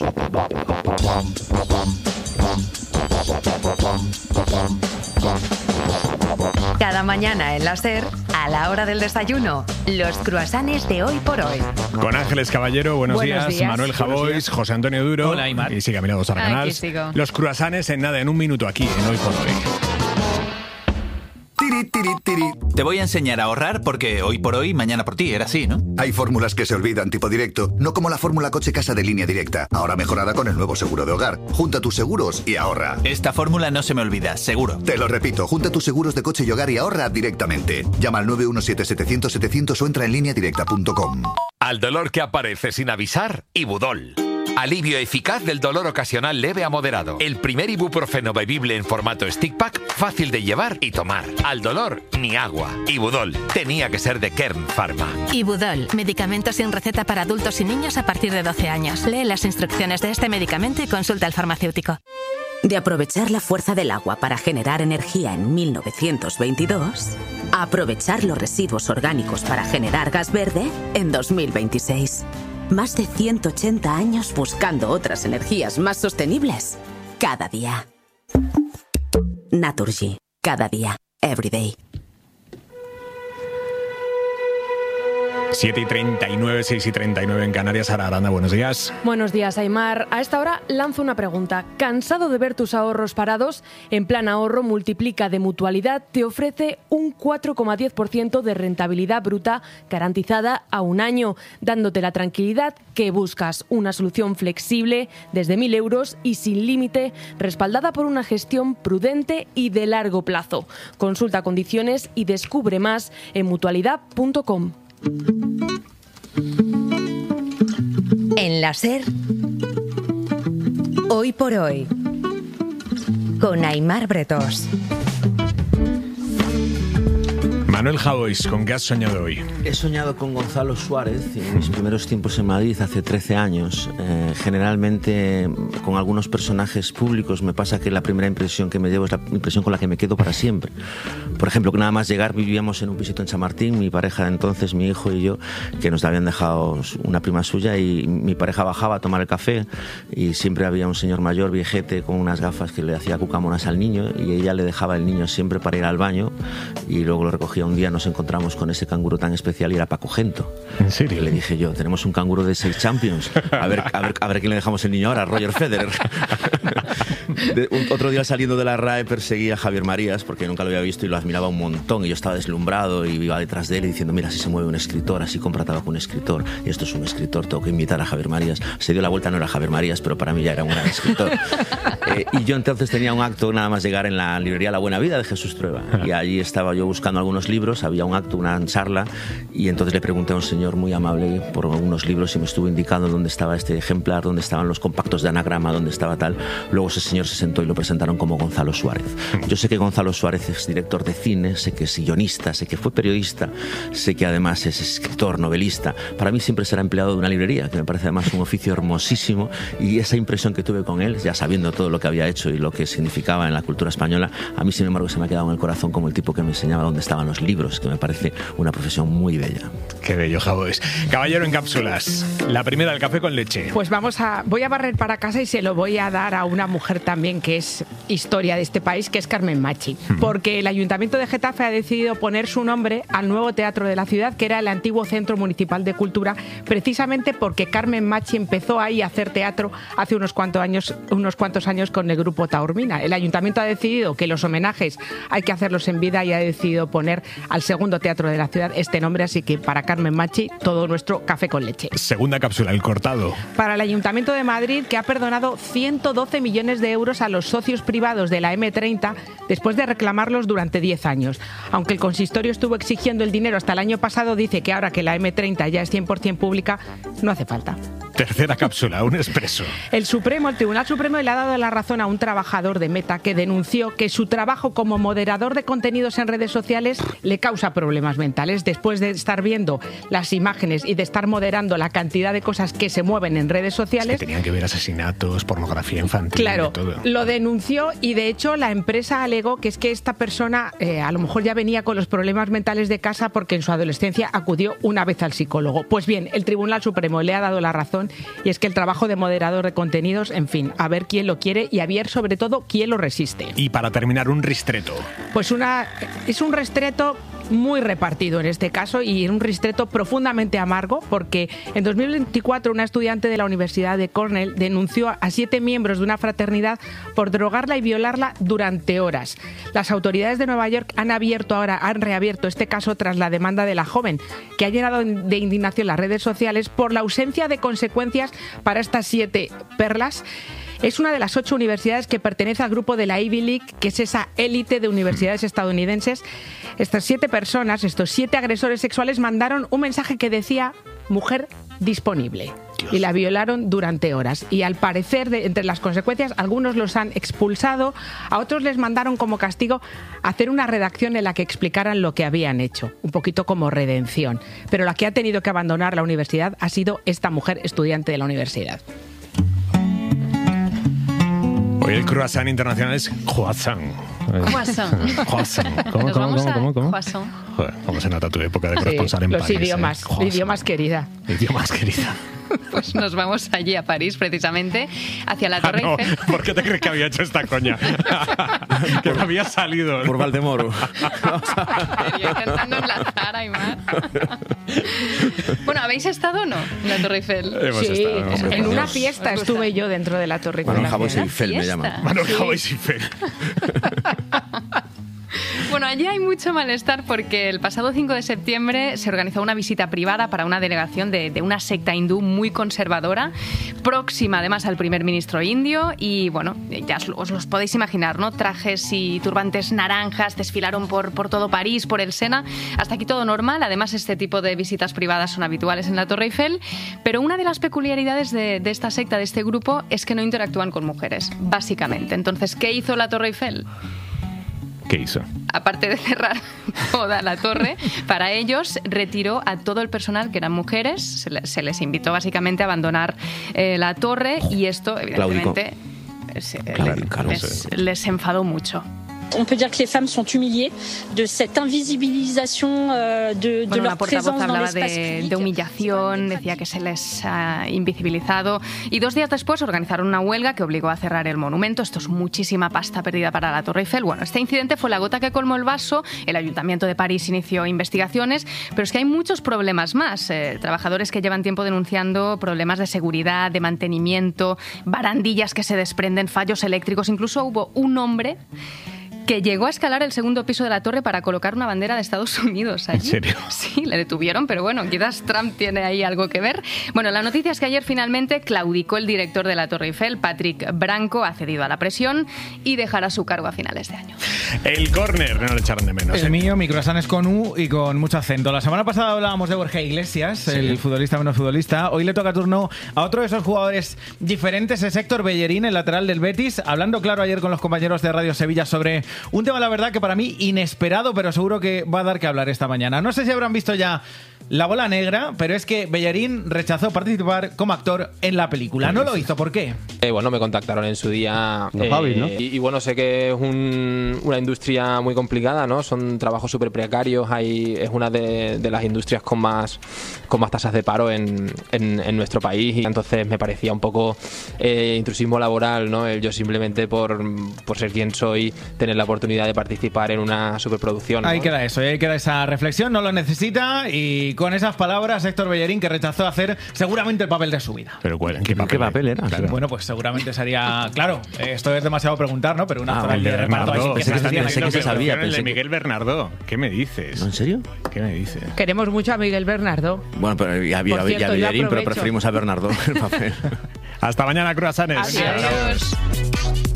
Cada mañana en la SER, a la hora del desayuno, los cruasanes de Hoy por Hoy. Con Ángeles Caballero, buenos días. Manuel Javois, José Antonio Duro. Hola, Aimar. Y sigue Camila Dos Arganals. Los cruasanes en nada, en un minuto aquí en Hoy por Hoy. Te voy a enseñar a ahorrar porque hoy por hoy, mañana por ti, era así, ¿no? Hay fórmulas que se olvidan tipo directo, no como la fórmula coche casa de Línea Directa, ahora mejorada con el nuevo seguro de hogar. Junta tus seguros y ahorra. Esta fórmula no se me olvida, seguro. Te lo repito, junta tus seguros de coche y hogar y ahorra directamente. Llama al 917-700-700 o entra en lineadirecta.com. Al dolor que aparece sin avisar, Ibudol. Alivio eficaz del dolor ocasional leve a moderado. El primer ibuprofeno bebible en formato stick pack, fácil de llevar y tomar. Al dolor, ni agua. Ibudol. Tenía que ser de Kern Pharma. Ibudol. Medicamento sin receta para adultos y niños a partir de 12 años. Lee las instrucciones de este medicamento y consulta al farmacéutico. De aprovechar la fuerza del agua para generar energía en 1922, a aprovechar los residuos orgánicos para generar gas verde en 2026. Más de 180 años buscando otras energías más sostenibles. Cada día. Naturgy. Cada día. Every day. 7:39, 6:39 en Canarias. Sara Aranda, buenos días. Buenos días, Aimar. A esta hora lanzo una pregunta. ¿Cansado de ver tus ahorros parados? En Plan Ahorro Multiplica de Mutualidad te ofrece un 4,10% de rentabilidad bruta garantizada a un año, dándote la tranquilidad que buscas. Una solución flexible desde 1.000 euros y sin límite, respaldada por una gestión prudente y de largo plazo. Consulta condiciones y descubre más en mutualidad.com. En la SER, Hoy por Hoy, con Aimar Bretos. Manuel Javois, ¿con qué has soñado hoy? He soñado con Gonzalo Suárez en mis primeros tiempos en Madrid hace 13 años. Generalmente con algunos personajes públicos me pasa que la primera impresión que me llevo es la impresión con la que me quedo para siempre. Por ejemplo, que nada más llegar vivíamos en un pisito en Chamartín, mi pareja de entonces, mi hijo y yo, que nos habían dejado una prima suya, y mi pareja bajaba a tomar el café y siempre había un señor mayor, viejete, con unas gafas que le hacía cucamonas al niño, y ella le dejaba el niño siempre para ir al baño y luego lo recogía. Un día nos encontramos con ese canguro tan especial y era Paco Gento. ¿En serio? Y le dije yo, tenemos un canguro de 6 Champions, a ver quién le dejamos el niño ahora, Roger Federer. Otro día saliendo de la RAE perseguí a Javier Marías porque nunca lo había visto y lo admiraba un montón, y yo estaba deslumbrado y iba detrás de él y diciendo, mira, así se mueve un escritor, así compra tabaco un escritor, y esto es un escritor, tengo que invitar a Javier Marías. Se dio la vuelta, no era Javier Marías, pero para mí ya era un gran escritor. Y yo entonces tenía un acto nada más llegar en la librería La Buena Vida de Jesús Trueba, y allí estaba yo buscando algunos libros, había un acto, una charla, y entonces le pregunté a un señor muy amable por algunos libros y me estuvo indicando dónde estaba este ejemplar, dónde estaban los compactos de anagrama, dónde estaba tal. Luego ese señor se sentó y lo presentaron como Gonzalo Suárez. Yo sé que Gonzalo Suárez es director de cine, sé que es guionista, sé que fue periodista, sé que además es escritor, novelista. Para mí siempre será empleado de una librería, que me parece además un oficio hermosísimo, y esa impresión que tuve con él, ya sabiendo todo lo que había hecho y lo que significaba en la cultura española, a mí sin embargo se me ha quedado en el corazón como el tipo que me enseñaba dónde estaban los libros, que me parece una profesión muy bella. Qué bello, Javois. Caballero en cápsulas. La primera, el café con leche. Pues voy a barrer para casa y se lo voy a dar a una mujer también que es historia de este país, que es Carmen Machi. Porque el Ayuntamiento de Getafe ha decidido poner su nombre al nuevo teatro de la ciudad, que era el antiguo Centro Municipal de Cultura, precisamente porque Carmen Machi empezó ahí a hacer teatro hace unos cuantos años con el grupo Taormina. El Ayuntamiento ha decidido que los homenajes hay que hacerlos en vida y ha decidido poner al segundo teatro de la ciudad este nombre, así que para Carmen Machi todo nuestro café con leche. Segunda cápsula, el cortado. Para el Ayuntamiento de Madrid, que ha perdonado 112 millones de euros a los socios privados de la M30 después de reclamarlos durante 10 años. Aunque el consistorio estuvo exigiendo el dinero hasta el año pasado, dice que ahora que la M30 ya es 100% pública, no hace falta. Tercera cápsula, un expreso. El Tribunal Supremo le ha dado la razón a un trabajador de Meta que denunció que su trabajo como moderador de contenidos en redes sociales le causa problemas mentales. Después de estar viendo las imágenes y de estar moderando la cantidad de cosas que se mueven en redes sociales... Es que tenían que ver asesinatos, pornografía infantil, claro, todo. Lo denunció y de hecho la empresa alegó que es que esta persona a lo mejor ya venía con los problemas mentales de casa porque en su adolescencia acudió una vez al psicólogo. Pues bien, el Tribunal Supremo le ha dado la razón y es que el trabajo de moderador de contenidos, en fin, a ver quién lo quiere y a ver sobre todo quién lo resiste. Y para terminar, un ristreto. Pues es un ristreto muy repartido en este caso y un ristreto profundamente amargo porque en 2024 una estudiante de la Universidad de Cornell denunció a 7 miembros de una fraternidad por drogarla y violarla durante horas. Las autoridades de Nueva York han reabierto este caso tras la demanda de la joven, que ha llenado de indignación las redes sociales por la ausencia de consecuencias para estas 7 perlas. Es una de las 8 universidades que pertenece al grupo de la Ivy League, que es esa élite de universidades estadounidenses. Estas 7 personas, estos 7 agresores sexuales, mandaron un mensaje que decía mujer disponible. Dios. Y la violaron durante horas. Y al parecer, entre las consecuencias, algunos los han expulsado, a otros les mandaron como castigo hacer una redacción en la que explicaran lo que habían hecho, un poquito como redención. Pero la que ha tenido que abandonar la universidad ha sido esta mujer estudiante de la universidad. Hoy el croissant internacional es croissant. Croissant. ¿Cómo? Croissant. Joder, ¿cómo se nota tu época de corresponsal en los París? idiomas querida. Idiomas querida. Pues nos vamos allí a París, precisamente, hacia la Torre Eiffel. ¿Por qué te crees que había hecho esta coña? Que me había salido. Por Valdemoro. Intentando enlazar, Aimar. Bueno, ¿habéis estado o no en la Torre Eiffel? Hemos estado. En una fiesta estuve yo dentro de la Torre Eiffel. Manon Javois Eiffel me llama. Manon Javois Eiffel. Bueno, allí hay mucho malestar porque el pasado 5 de septiembre se organizó una visita privada para una delegación de una secta hindú muy conservadora, próxima además al primer ministro indio y bueno, ya os los podéis imaginar, ¿no? Trajes y turbantes naranjas desfilaron por todo París, por el Sena. Hasta aquí todo normal. Además, este tipo de visitas privadas son habituales en la Torre Eiffel, pero una de las peculiaridades de esta secta, de este grupo, es que no interactúan con mujeres, básicamente. Entonces, ¿qué hizo la Torre Eiffel? ¿Qué hizo? Aparte de cerrar toda la torre, para ellos retiró a todo el personal que eran mujeres, se les invitó básicamente a abandonar la torre y esto evidentemente les enfadó mucho. On peut dire que les femmes sont humiliées de cette invisibilisation de leur présence dans l'espace public. De humillación, decía que se les ha invisibilizado y 2 días después organizaron una huelga que obligó a cerrar el monumento. Esto es muchísima pasta perdida para la Torre Eiffel. Bueno, este incidente fue la gota que colmó el vaso. El Ayuntamiento de París inició investigaciones, pero es que hay muchos problemas más. Trabajadores que llevan tiempo denunciando problemas de seguridad, de mantenimiento, barandillas que se desprenden, fallos eléctricos. Incluso hubo un hombre que llegó a escalar el 2.º piso de la torre para colocar una bandera de Estados Unidos allí. ¿En serio? Sí, le detuvieron, pero bueno, quizás Trump tiene ahí algo que ver. Bueno, la noticia es que ayer finalmente claudicó el director de la Torre Eiffel, Patrick Branco, ha cedido a la presión y dejará su cargo a finales de año. El córner, no le echaron de menos. El mío, mi croissant es con U y con mucho acento. La semana pasada hablábamos de Borja Iglesias, sí, el futbolista menos futbolista. Hoy le toca turno a otro de esos jugadores diferentes, es Héctor Bellerín, el lateral del Betis, hablando claro ayer con los compañeros de Radio Sevilla sobre un tema, la verdad, que para mí inesperado, pero seguro que va a dar que hablar esta mañana. No sé si habrán visto ya La Bola Negra, pero es que Bellerín rechazó participar como actor en la película. No lo hizo, ¿por qué? Bueno, me contactaron en su día. Javi, ¿no? Y bueno, sé que es una industria muy complicada, ¿no? Son trabajos súper precarios. Es una de las industrias con más tasas de paro en nuestro país. Y entonces me parecía un poco intrusismo laboral, ¿no? Yo simplemente por ser quien soy, tener la oportunidad de participar en una superproducción, ¿no? Ahí queda eso, ahí queda esa reflexión. No lo necesita y con esas palabras Héctor Bellerín, que rechazó hacer seguramente el papel de su vida. Pero ¿qué papel era? Claro. Bueno, pues seguramente sería... Claro, esto es demasiado preguntar, ¿no? Pero una zona el de Bernardo. Pensé que se sabía. El de Miguel Bernardo. ¿Qué me dices? ¿En serio? ¿Qué me dices? Queremos mucho a Miguel Bernardo. Bueno, pero ya Bellerín, pero preferimos a Bernardo el papel. Hasta mañana, croissants. Adiós.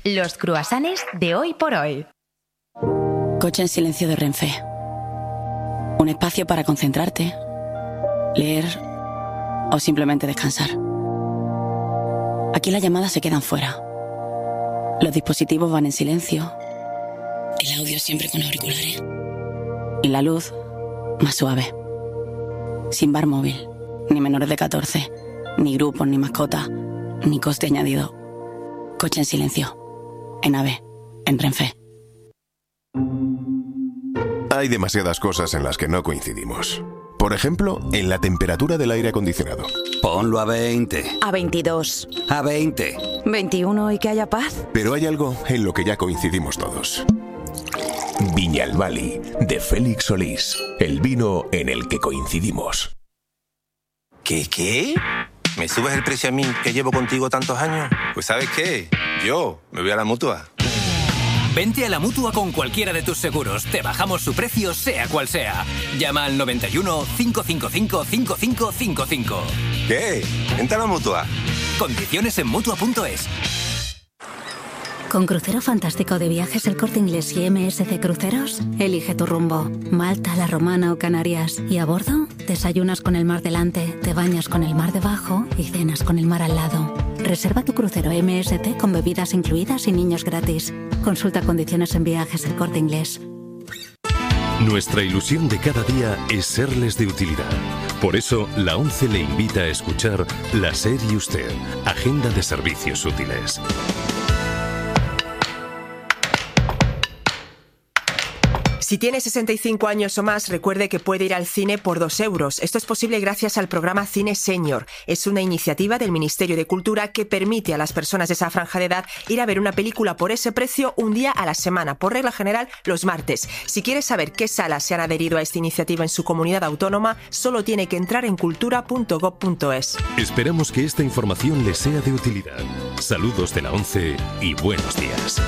Los cruasanes de Hoy por Hoy. Coche en silencio de Renfe. Un espacio para concentrarte, leer o simplemente descansar. Aquí las llamadas se quedan fuera. Los dispositivos van en silencio. El audio siempre con auriculares. Y la luz más suave. Sin bar móvil, ni menores de 14, ni grupos, ni mascotas, ni coste añadido. Coche en silencio. En AVE. En Renfe. Hay demasiadas cosas en las que no coincidimos. Por ejemplo, en la temperatura del aire acondicionado. Ponlo a 20. A 22. A 20. 21 y que haya paz. Pero hay algo en lo que ya coincidimos todos. Viñalbali, de Félix Solís. El vino en el que coincidimos. ¿Qué? ¿Me subes el precio a mí, que llevo contigo tantos años? Pues ¿sabes qué? Yo me voy a la Mutua. Vente a la Mutua con cualquiera de tus seguros. Te bajamos su precio, sea cual sea. Llama al 91 555 5555. ¿Qué? Vente a la Mutua. Condiciones en Mutua.es. Con Crucero Fantástico de Viajes El Corte Inglés y MSC Cruceros, elige tu rumbo. Malta, La Romana o Canarias. Y a bordo, desayunas con el mar delante, te bañas con el mar debajo y cenas con el mar al lado. Reserva tu crucero MSC con bebidas incluidas y niños gratis. Consulta condiciones en Viajes El Corte Inglés. Nuestra ilusión de cada día es serles de utilidad. Por eso, la ONCE le invita a escuchar La SER y Usted, Agenda de Servicios Útiles. Si tiene 65 años o más, recuerde que puede ir al cine por 2 euros. Esto es posible gracias al programa Cine Senior. Es una iniciativa del Ministerio de Cultura que permite a las personas de esa franja de edad ir a ver una película por ese precio un día a la semana, por regla general los martes. Si quiere saber qué salas se han adherido a esta iniciativa en su comunidad autónoma, solo tiene que entrar en cultura.gov.es. Esperamos que esta información le sea de utilidad. Saludos de la ONCE y buenos días.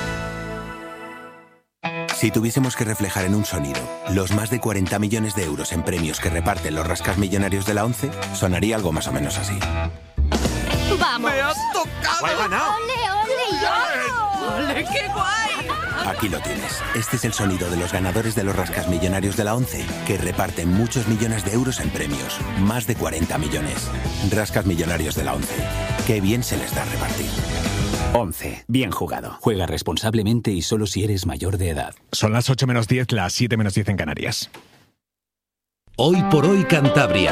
Si tuviésemos que reflejar en un sonido los más de 40 millones de euros en premios que reparten los rascasmillonarios de la ONCE, sonaría algo más o menos así. ¡Vamos! ¡Me has tocado! ¡He ganado! ¡Ole, ole! ¡Ole, qué guay! Aquí lo tienes. Este es el sonido de los ganadores de los rascasmillonarios de la ONCE, que reparten muchos millones de euros en premios. Más de 40 millones. Rascasmillonarios de la ONCE. Qué bien se les da repartir. 11. Bien jugado. Juega responsablemente y solo si eres mayor de edad. Son las 8 menos 10, las 7 menos 10 en Canarias. Hoy por hoy Cantabria.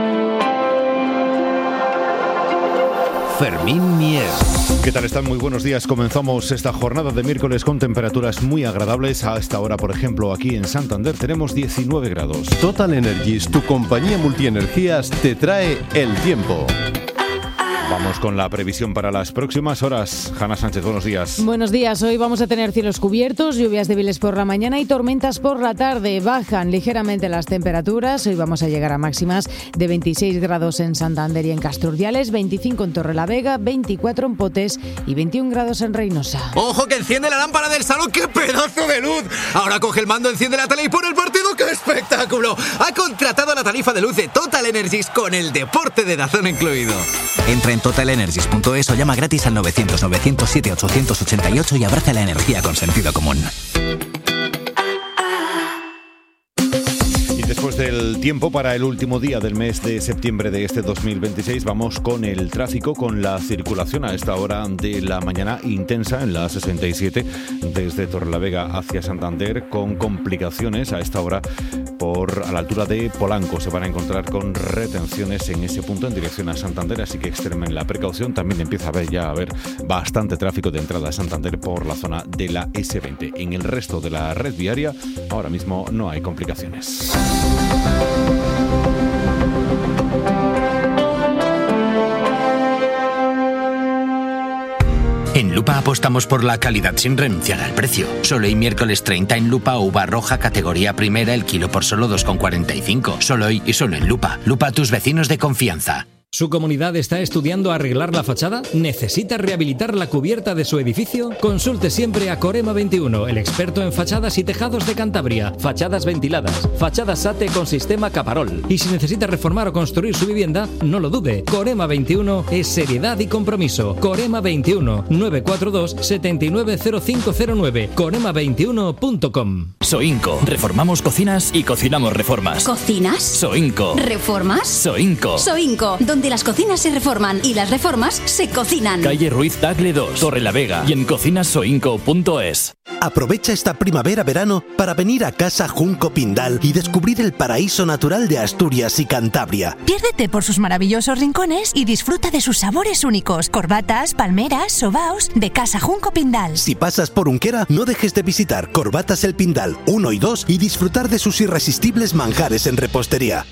Fermín Mier. ¿Qué tal están? Muy buenos días. Comenzamos esta jornada de miércoles con temperaturas muy agradables. A esta hora, por ejemplo, aquí en Santander tenemos 19 grados. Total Energies, tu compañía multienergías, te trae el tiempo. Vamos con la previsión para las próximas horas. Hanna Sánchez, buenos días. Buenos días. Hoy vamos a tener cielos cubiertos, lluvias débiles por la mañana y tormentas por la tarde. Bajan ligeramente las temperaturas. Hoy vamos a llegar a máximas de 26 grados en Santander y en Casturdiales, 25 en Torrelavega, 24 en Potes y 21 grados en Reynosa. ¡Ojo que enciende la lámpara del salón! ¡Qué pedazo de luz! Ahora coge el mando, enciende la tele y pone el partido. ¡Qué espectáculo! Ha contratado la tarifa de luz de Total Energies con el deporte de DAZN incluido. Entra en totalenergies.es o llama gratis al 900-907-888 y abraza la energía con sentido común. Y después del tiempo para el último día del mes de septiembre de este 2026, vamos con el tráfico, con la circulación a esta hora de la mañana intensa en la 67 desde Torrelavega hacia Santander, con complicaciones a esta hora a la altura de Polanco. Se van a encontrar con retenciones en ese punto en dirección a Santander, así que extremen la precaución. También empieza a haber bastante tráfico de entrada a Santander por la zona de la S20. En el resto de la red viaria ahora mismo no hay complicaciones. En Lupa apostamos por la calidad sin renunciar al precio. Solo hoy miércoles 30 en Lupa, uva roja categoría primera, el kilo por solo 2,45. Solo hoy y solo en Lupa. Lupa, tus vecinos de confianza. ¿Su comunidad está estudiando arreglar la fachada? ¿Necesita rehabilitar la cubierta de su edificio? Consulte siempre a Corema 21, el experto en fachadas y tejados de Cantabria. Fachadas ventiladas, fachadas SATE con sistema Caparol. Y si necesita reformar o construir su vivienda, no lo dude. Corema 21 es seriedad y compromiso. Corema 21 942 790509. Corema21.com. Soinco. Reformamos cocinas y cocinamos reformas. ¿Cocinas? Soinco. ¿Reformas? Soinco. Soinco, donde las cocinas se reforman y las reformas se cocinan. Calle Ruiz Tagle 2, Torrelavega y en cocinasoinco.es. Aprovecha esta primavera-verano para venir a Casa Junco Pindal y descubrir el paraíso natural de Asturias y Cantabria. Piérdete por sus maravillosos rincones y disfruta de sus sabores únicos. Corbatas, palmeras, sobaos de Casa Junco Pindal. Si pasas por Unquera, no dejes de visitar Corbatas El Pindal 1 y 2 y disfrutar de sus irresistibles manjares en repostería.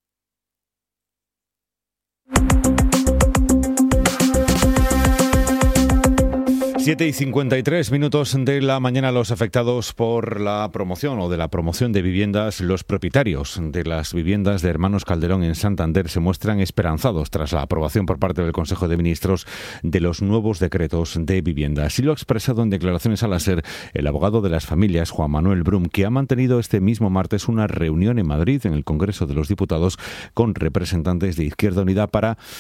7:53 de la mañana. Los afectados por la promoción o de la promoción de viviendas, los propietarios de las viviendas de Hermanos Calderón en Santander se muestran esperanzados tras la aprobación por parte del Consejo de Ministros de los nuevos decretos de vivienda. Así lo ha expresado en declaraciones a la SER el abogado de las familias, Juan Manuel Brum, que ha mantenido este mismo martes una reunión en Madrid, en el Congreso de los Diputados, con representantes de Izquierda Unida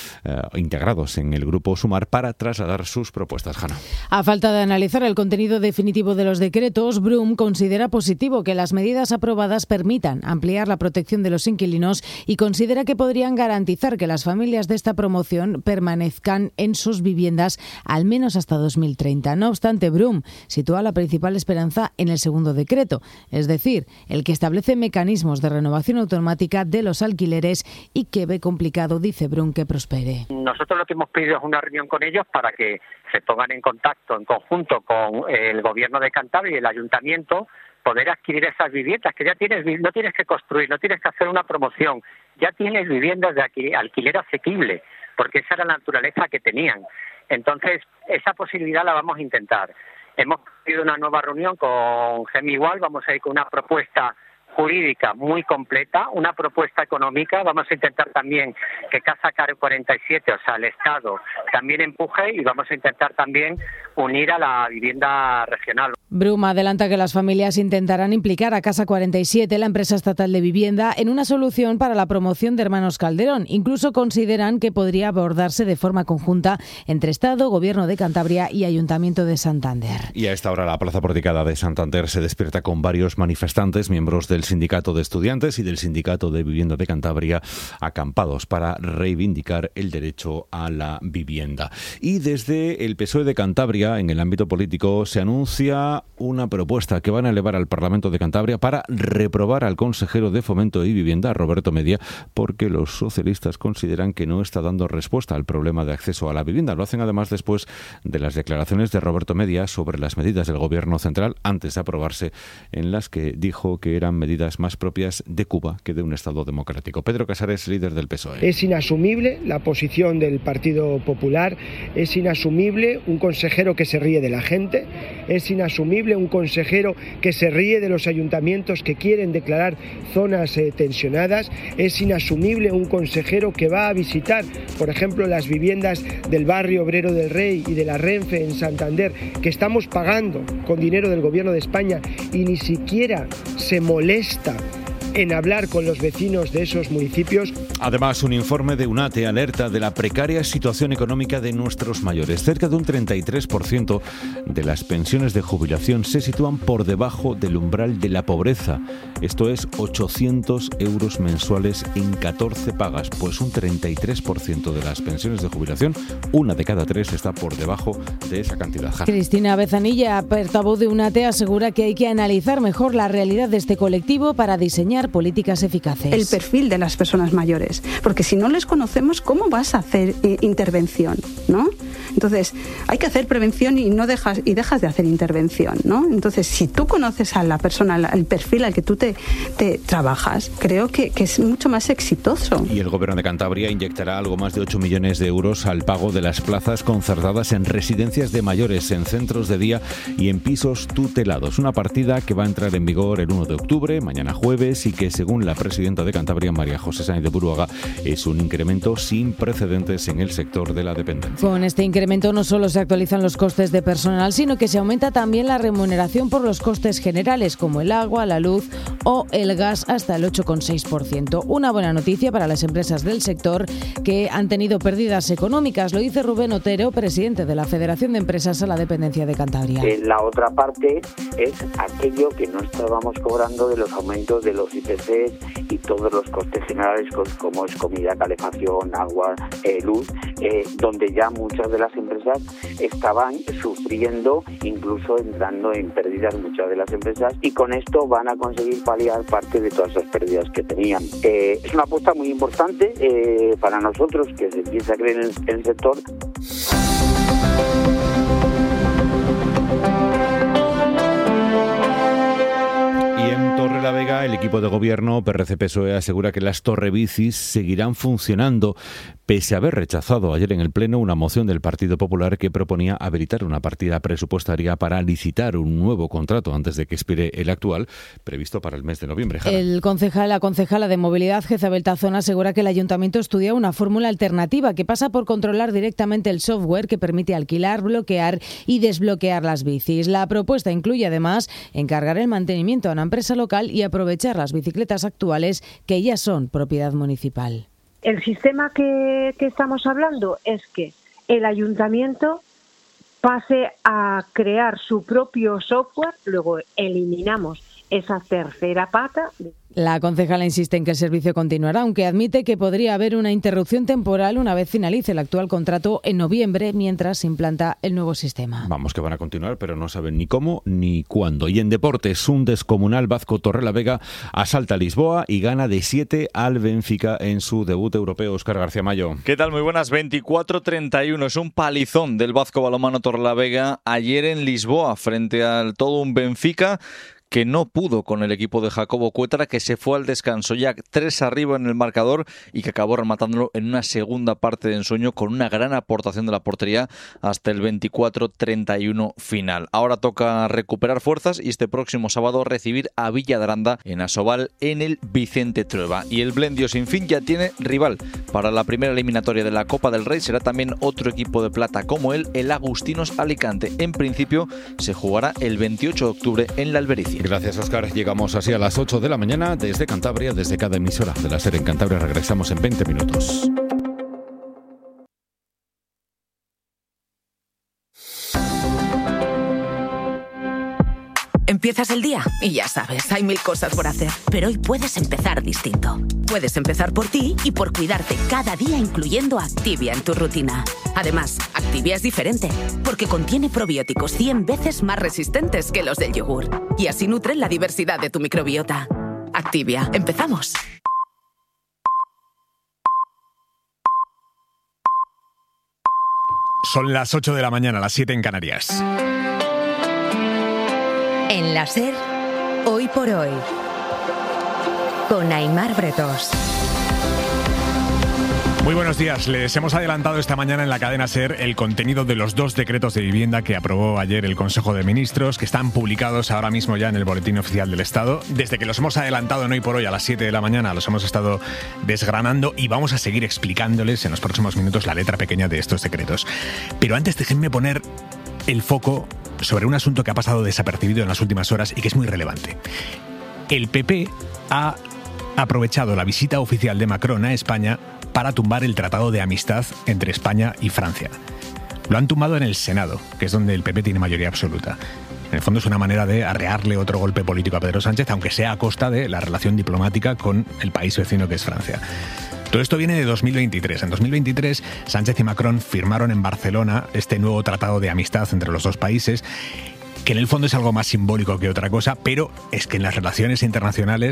integrados en el grupo Sumar para trasladar sus propuestas. Jana. A falta de analizar el contenido definitivo de los decretos, Brum considera positivo que las medidas aprobadas permitan ampliar la protección de los inquilinos y considera que podrían garantizar que las familias de esta promoción permanezcan en sus viviendas al menos hasta 2030. No obstante, Brum sitúa la principal esperanza en el segundo decreto, es decir, el que establece mecanismos de renovación automática de los alquileres y que ve complicado, dice Brum, que prospere. Nosotros lo que hemos pedido es una reunión con ellos para que se pongan en contacto en conjunto con el Gobierno de Cantabria y el Ayuntamiento, poder adquirir esas viviendas que ya tienes, no tienes que construir, no tienes que hacer una promoción, ya tienes viviendas de alquiler asequible, porque esa era la naturaleza que tenían. Entonces, esa posibilidad la vamos a intentar. Hemos pedido una nueva reunión con Gemi Igual, vamos a ir con una propuesta jurídica muy completa, una propuesta económica. Vamos a intentar también que Casa 47, o sea, el Estado, también empuje y vamos a intentar también unir a la vivienda regional. Brum adelanta que las familias intentarán implicar a Casa 47, la empresa estatal de vivienda, en una solución para la promoción de Hermanos Calderón. Incluso consideran que podría abordarse de forma conjunta entre Estado, Gobierno de Cantabria y Ayuntamiento de Santander. Y a esta hora la Plaza Porticada de Santander se despierta con varios manifestantes, miembros del Sindicato de Estudiantes y del Sindicato de Vivienda de Cantabria, acampados para reivindicar el derecho a la vivienda. Y desde el PSOE de Cantabria, en el ámbito político, se anuncia una propuesta que van a elevar al Parlamento de Cantabria para reprobar al consejero de Fomento y Vivienda, Roberto Media, porque los socialistas consideran que no está dando respuesta al problema de acceso a la vivienda. Lo hacen además después de las declaraciones de Roberto Media sobre las medidas del Gobierno central antes de aprobarse, en las que dijo que eran medidas más propias de Cuba que de un Estado democrático. Pedro Casares, líder del PSOE. Es inasumible la posición del Partido Popular, es inasumible un consejero que se ríe de la gente, es inasumible un consejero que se ríe de los ayuntamientos que quieren declarar zonas tensionadas, es inasumible un consejero que va a visitar, por ejemplo, las viviendas del barrio Obrero del Rey y de la Renfe en Santander, que estamos pagando con dinero del Gobierno de España, y ni siquiera se molesta en hablar con los vecinos de esos municipios. Además, un informe de UNATE alerta de la precaria situación económica de nuestros mayores. Cerca de un 33% de las pensiones de jubilación se sitúan por debajo del umbral de la pobreza. Esto es 800 euros mensuales en 14 pagas. Pues un 33% de las pensiones de jubilación, una de cada tres, está por debajo de esa cantidad. Cristina Bezanilla, portavoz de UNATE, asegura que hay que analizar mejor la realidad de este colectivo para diseñar políticas eficaces. El perfil de las personas mayores, porque si no les conocemos, ¿cómo vas a hacer intervención? ¿No? Entonces, hay que hacer prevención y dejas de hacer intervención, ¿no? Entonces, si tú conoces a la persona, el perfil al que tú te trabajas, creo que es mucho más exitoso. Y el Gobierno de Cantabria inyectará algo más de 8 millones de euros al pago de las plazas concertadas en residencias de mayores, en centros de día y en pisos tutelados. Una partida que va a entrar en vigor el 1 de octubre, mañana jueves, y que, según la presidenta de Cantabria, María José Sáenz de Buruaga, es un incremento sin precedentes en el sector de la dependencia. Con este incremento no solo se actualizan los costes de personal, sino que se aumenta también la remuneración por los costes generales, como el agua, la luz o el gas, hasta el 8,6%. Una buena noticia para las empresas del sector que han tenido pérdidas económicas. Lo dice Rubén Otero, presidente de la Federación de Empresas a la Dependencia de Cantabria. La otra parte es aquello que no estábamos cobrando de los aumentos de los IPCs y todos los costes generales, como es comida, calefacción, agua, luz, donde ya muchas de las empresas estaban sufriendo, incluso entrando en pérdidas muchas de las empresas, y con esto van a conseguir paliar parte de todas esas pérdidas que tenían. Es una apuesta muy importante para nosotros, que se empieza a creer en el sector. Torrelavega, el equipo de gobierno PRC-PSOE asegura que las torrebicis seguirán funcionando, pese a haber rechazado ayer en el Pleno una moción del Partido Popular que proponía habilitar una partida presupuestaria para licitar un nuevo contrato antes de que expire el actual, previsto para el mes de noviembre. La concejala de Movilidad, Jezabel Tazón, asegura que el Ayuntamiento estudia una fórmula alternativa que pasa por controlar directamente el software que permite alquilar, bloquear y desbloquear las bicis. La propuesta incluye además encargar el mantenimiento a una empresa local y aprovechar las bicicletas actuales que ya son propiedad municipal. El sistema que estamos hablando es que el ayuntamiento pase a crear su propio software, luego eliminamos esa tercera pata. La concejala insiste en que el servicio continuará, aunque admite que podría haber una interrupción temporal una vez finalice el actual contrato en noviembre, mientras se implanta el nuevo sistema. Vamos, que van a continuar, pero no saben ni cómo ni cuándo. Y en deportes, un descomunal Vasco Torrelavega asalta Lisboa y gana de 7 al Benfica en su debut europeo. Óscar García Mayo. ¿Qué tal? Muy buenas. 24-31. Es un palizón del Vasco balonmano Torrelavega ayer en Lisboa frente al todo un Benfica que no pudo con el equipo de Jacobo Cuétara, que se fue al descanso ya 3 arriba en el marcador y que acabó rematándolo en una segunda parte de ensueño con una gran aportación de la portería hasta el 24-31 final. Ahora toca recuperar fuerzas y este próximo sábado recibir a Villadaranda en Asobal en el Vicente Trueba. Y el Blendio sin fin ya tiene rival para la primera eliminatoria de la Copa del Rey. Será también otro equipo de plata como él, el Agustinos Alicante. En principio se jugará el 28 de octubre en la Albericia. Gracias, Óscar. Llegamos así a las 8 de la mañana desde Cantabria, desde cada emisora de la SER en Cantabria. Regresamos en 20 minutos. Empiezas el día y ya sabes, hay 1000 cosas por hacer. Pero hoy puedes empezar distinto. Puedes empezar por ti y por cuidarte cada día, incluyendo Activia en tu rutina. Además, Activia es diferente, porque contiene probióticos 100 veces más resistentes que los del yogur. Y así nutren la diversidad de tu microbiota. Activia, empezamos. Son las 8 de la mañana, las 7 en Canarias. En la SER, Hoy por Hoy, con Aimar Bretos. Muy buenos días. Les hemos adelantado esta mañana en la cadena SER el contenido de los 2 decretos de vivienda que aprobó ayer el Consejo de Ministros, que están publicados ahora mismo ya en el Boletín Oficial del Estado. Desde que los hemos adelantado en Hoy por Hoy a las 7 de la mañana, los hemos estado desgranando y vamos a seguir explicándoles en los próximos minutos la letra pequeña de estos decretos. Pero antes déjenme poner el foco sobre un asunto que ha pasado desapercibido en las últimas horas y que es muy relevante. El PP ha aprovechado la visita oficial de Macron a España para tumbar el tratado de amistad entre España y Francia. Lo han tumbado en el Senado, que es donde el PP tiene mayoría absoluta. En el fondo es una manera de arrearle otro golpe político a Pedro Sánchez, aunque sea a costa de la relación diplomática con el país vecino que es Francia. Todo esto viene de 2023. En 2023, Sánchez y Macron firmaron en Barcelona este nuevo tratado de amistad entre los dos países, que en el fondo es algo más simbólico que otra cosa, pero es que en las relaciones internacionales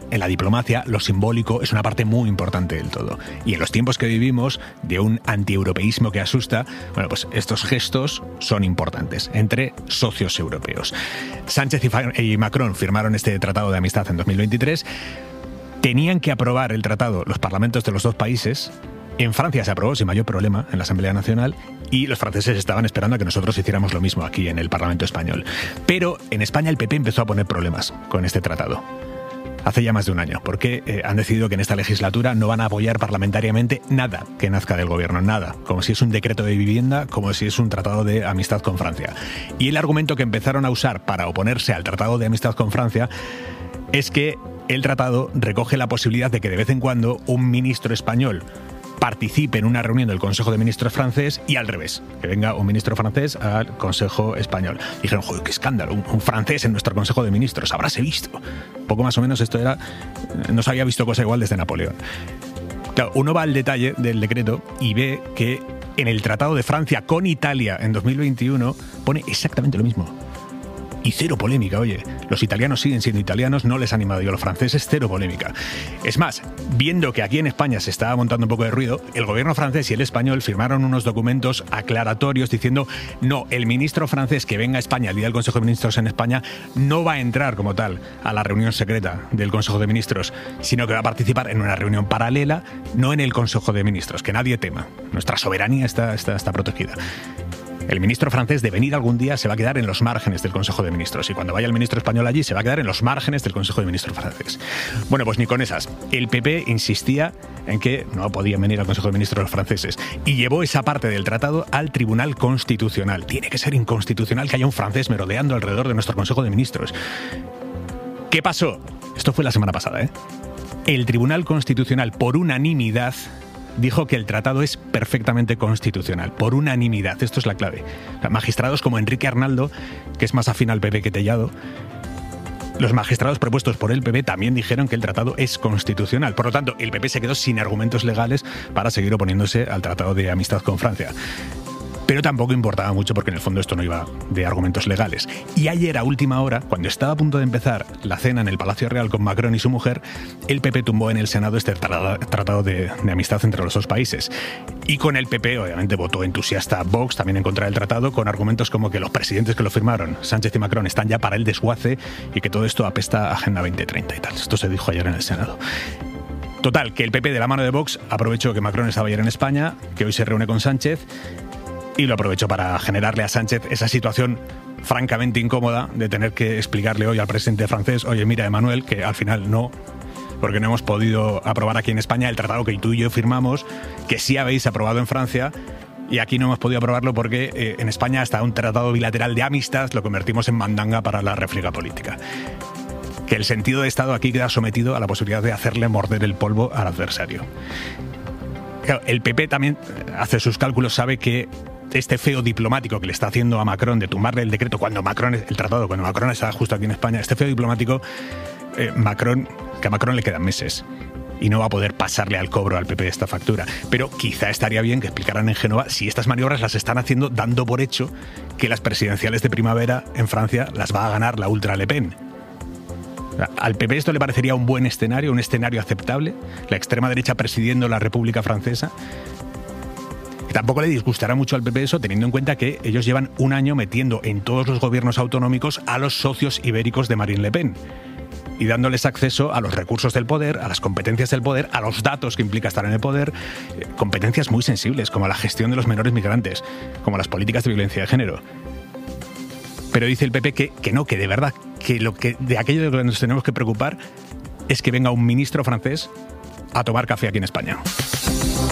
en la diplomacia lo simbólico es una parte muy importante del todo. Y en los tiempos que vivimos, de un antieuropeísmo que asusta, bueno, pues estos gestos son importantes entre socios europeos. Sánchez y Macron firmaron este tratado de amistad en 2023. Tenían que aprobar el tratado los parlamentos de los dos países. En Francia se aprobó sin mayor problema en la Asamblea Nacional y los franceses estaban esperando a que nosotros hiciéramos lo mismo aquí en el Parlamento español. Pero en España el PP empezó a poner problemas con este tratado. Hace ya más de un año, porque han decidido que en esta legislatura no van a apoyar parlamentariamente nada que nazca del gobierno, nada, como si es un decreto de vivienda, como si es un tratado de amistad con Francia. Y el argumento que empezaron a usar para oponerse al tratado de amistad con Francia es que el tratado recoge la posibilidad de que de vez en cuando un ministro español participe en una reunión del Consejo de Ministros francés y al revés, que venga un ministro francés al Consejo español. Dijeron, joder, qué escándalo, un francés en nuestro Consejo de Ministros, habráse visto. Poco más o menos esto era, no se había visto cosa igual desde Napoleón. Claro, uno va al detalle del decreto y ve que en el Tratado de Francia con Italia en 2021 pone exactamente lo mismo. Y cero polémica, oye. Los italianos siguen siendo italianos, no les han animado yo a los franceses, cero polémica. Es más, viendo que aquí en España se estaba montando un poco de ruido, el gobierno francés y el español firmaron unos documentos aclaratorios diciendo no, el ministro francés que venga a España, el día del Consejo de Ministros en España, no va a entrar como tal a la reunión secreta del Consejo de Ministros, sino que va a participar en una reunión paralela, no en el Consejo de Ministros, que nadie tema. Nuestra soberanía está protegida. El ministro francés, de venir algún día, se va a quedar en los márgenes del Consejo de Ministros. Y cuando vaya el ministro español allí, se va a quedar en los márgenes del Consejo de Ministros francés. Bueno, pues ni con esas. El PP insistía en que no podían venir al Consejo de Ministros los franceses. Y llevó esa parte del tratado al Tribunal Constitucional. Tiene que ser inconstitucional que haya un francés merodeando alrededor de nuestro Consejo de Ministros. ¿Qué pasó? Esto fue la semana pasada, ¿eh? El Tribunal Constitucional, por unanimidad, dijo que el tratado es perfectamente constitucional, por unanimidad. Esto es la clave. Magistrados como Enrique Arnaldo, que es más afín al PP que Tellado, los magistrados propuestos por el PP también dijeron que el tratado es constitucional. Por lo tanto, el PP se quedó sin argumentos legales para seguir oponiéndose al tratado de amistad con Francia. Pero tampoco importaba mucho porque en el fondo esto no iba de argumentos legales. Y ayer a última hora, cuando estaba a punto de empezar la cena en el Palacio Real con Macron y su mujer, el PP tumbó en el Senado este tratado de amistad entre los dos países. Y con el PP, obviamente, votó entusiasta Vox también en contra del tratado, con argumentos como que los presidentes que lo firmaron, Sánchez y Macron, están ya para el desguace y que todo esto apesta a Agenda 2030 y tal. Esto se dijo ayer en el Senado. Total, que el PP de la mano de Vox aprovechó que Macron estaba ayer en España, que hoy se reúne con Sánchez, y lo aprovechó para generarle a Sánchez esa situación francamente incómoda de tener que explicarle hoy al presidente francés, oye, mira, Emmanuel, que al final no, porque no hemos podido aprobar aquí en España el tratado que tú y yo firmamos, que sí habéis aprobado en Francia, y aquí no hemos podido aprobarlo porque en España hasta un tratado bilateral de amistad lo convertimos en mandanga para la refriega política. Que el sentido de Estado aquí queda sometido a la posibilidad de hacerle morder el polvo al adversario. Claro, el PP también hace sus cálculos, sabe que este feo diplomático que le está haciendo a Macron de tumbarle el decreto cuando Macron está justo aquí en España, este feo diplomático, que a Macron le quedan meses y no va a poder pasarle al cobro al PP esta factura. Pero quizá estaría bien que explicaran en Génova si estas maniobras las están haciendo dando por hecho que las presidenciales de primavera en Francia las va a ganar la ultra Le Pen. ¿Al PP esto le parecería un buen escenario, un escenario aceptable? La extrema derecha presidiendo la República Francesa. Tampoco le disgustará mucho al PP eso, teniendo en cuenta que ellos llevan un año metiendo en todos los gobiernos autonómicos a los socios ibéricos de Marine Le Pen y dándoles acceso a los recursos del poder, a las competencias del poder, a los datos que implica estar en el poder, competencias muy sensibles como la gestión de los menores migrantes, como las políticas de violencia de género. Pero dice el PP que no, que de verdad, que de aquello de lo que nos tenemos que preocupar es que venga un ministro francés a tomar café aquí en España.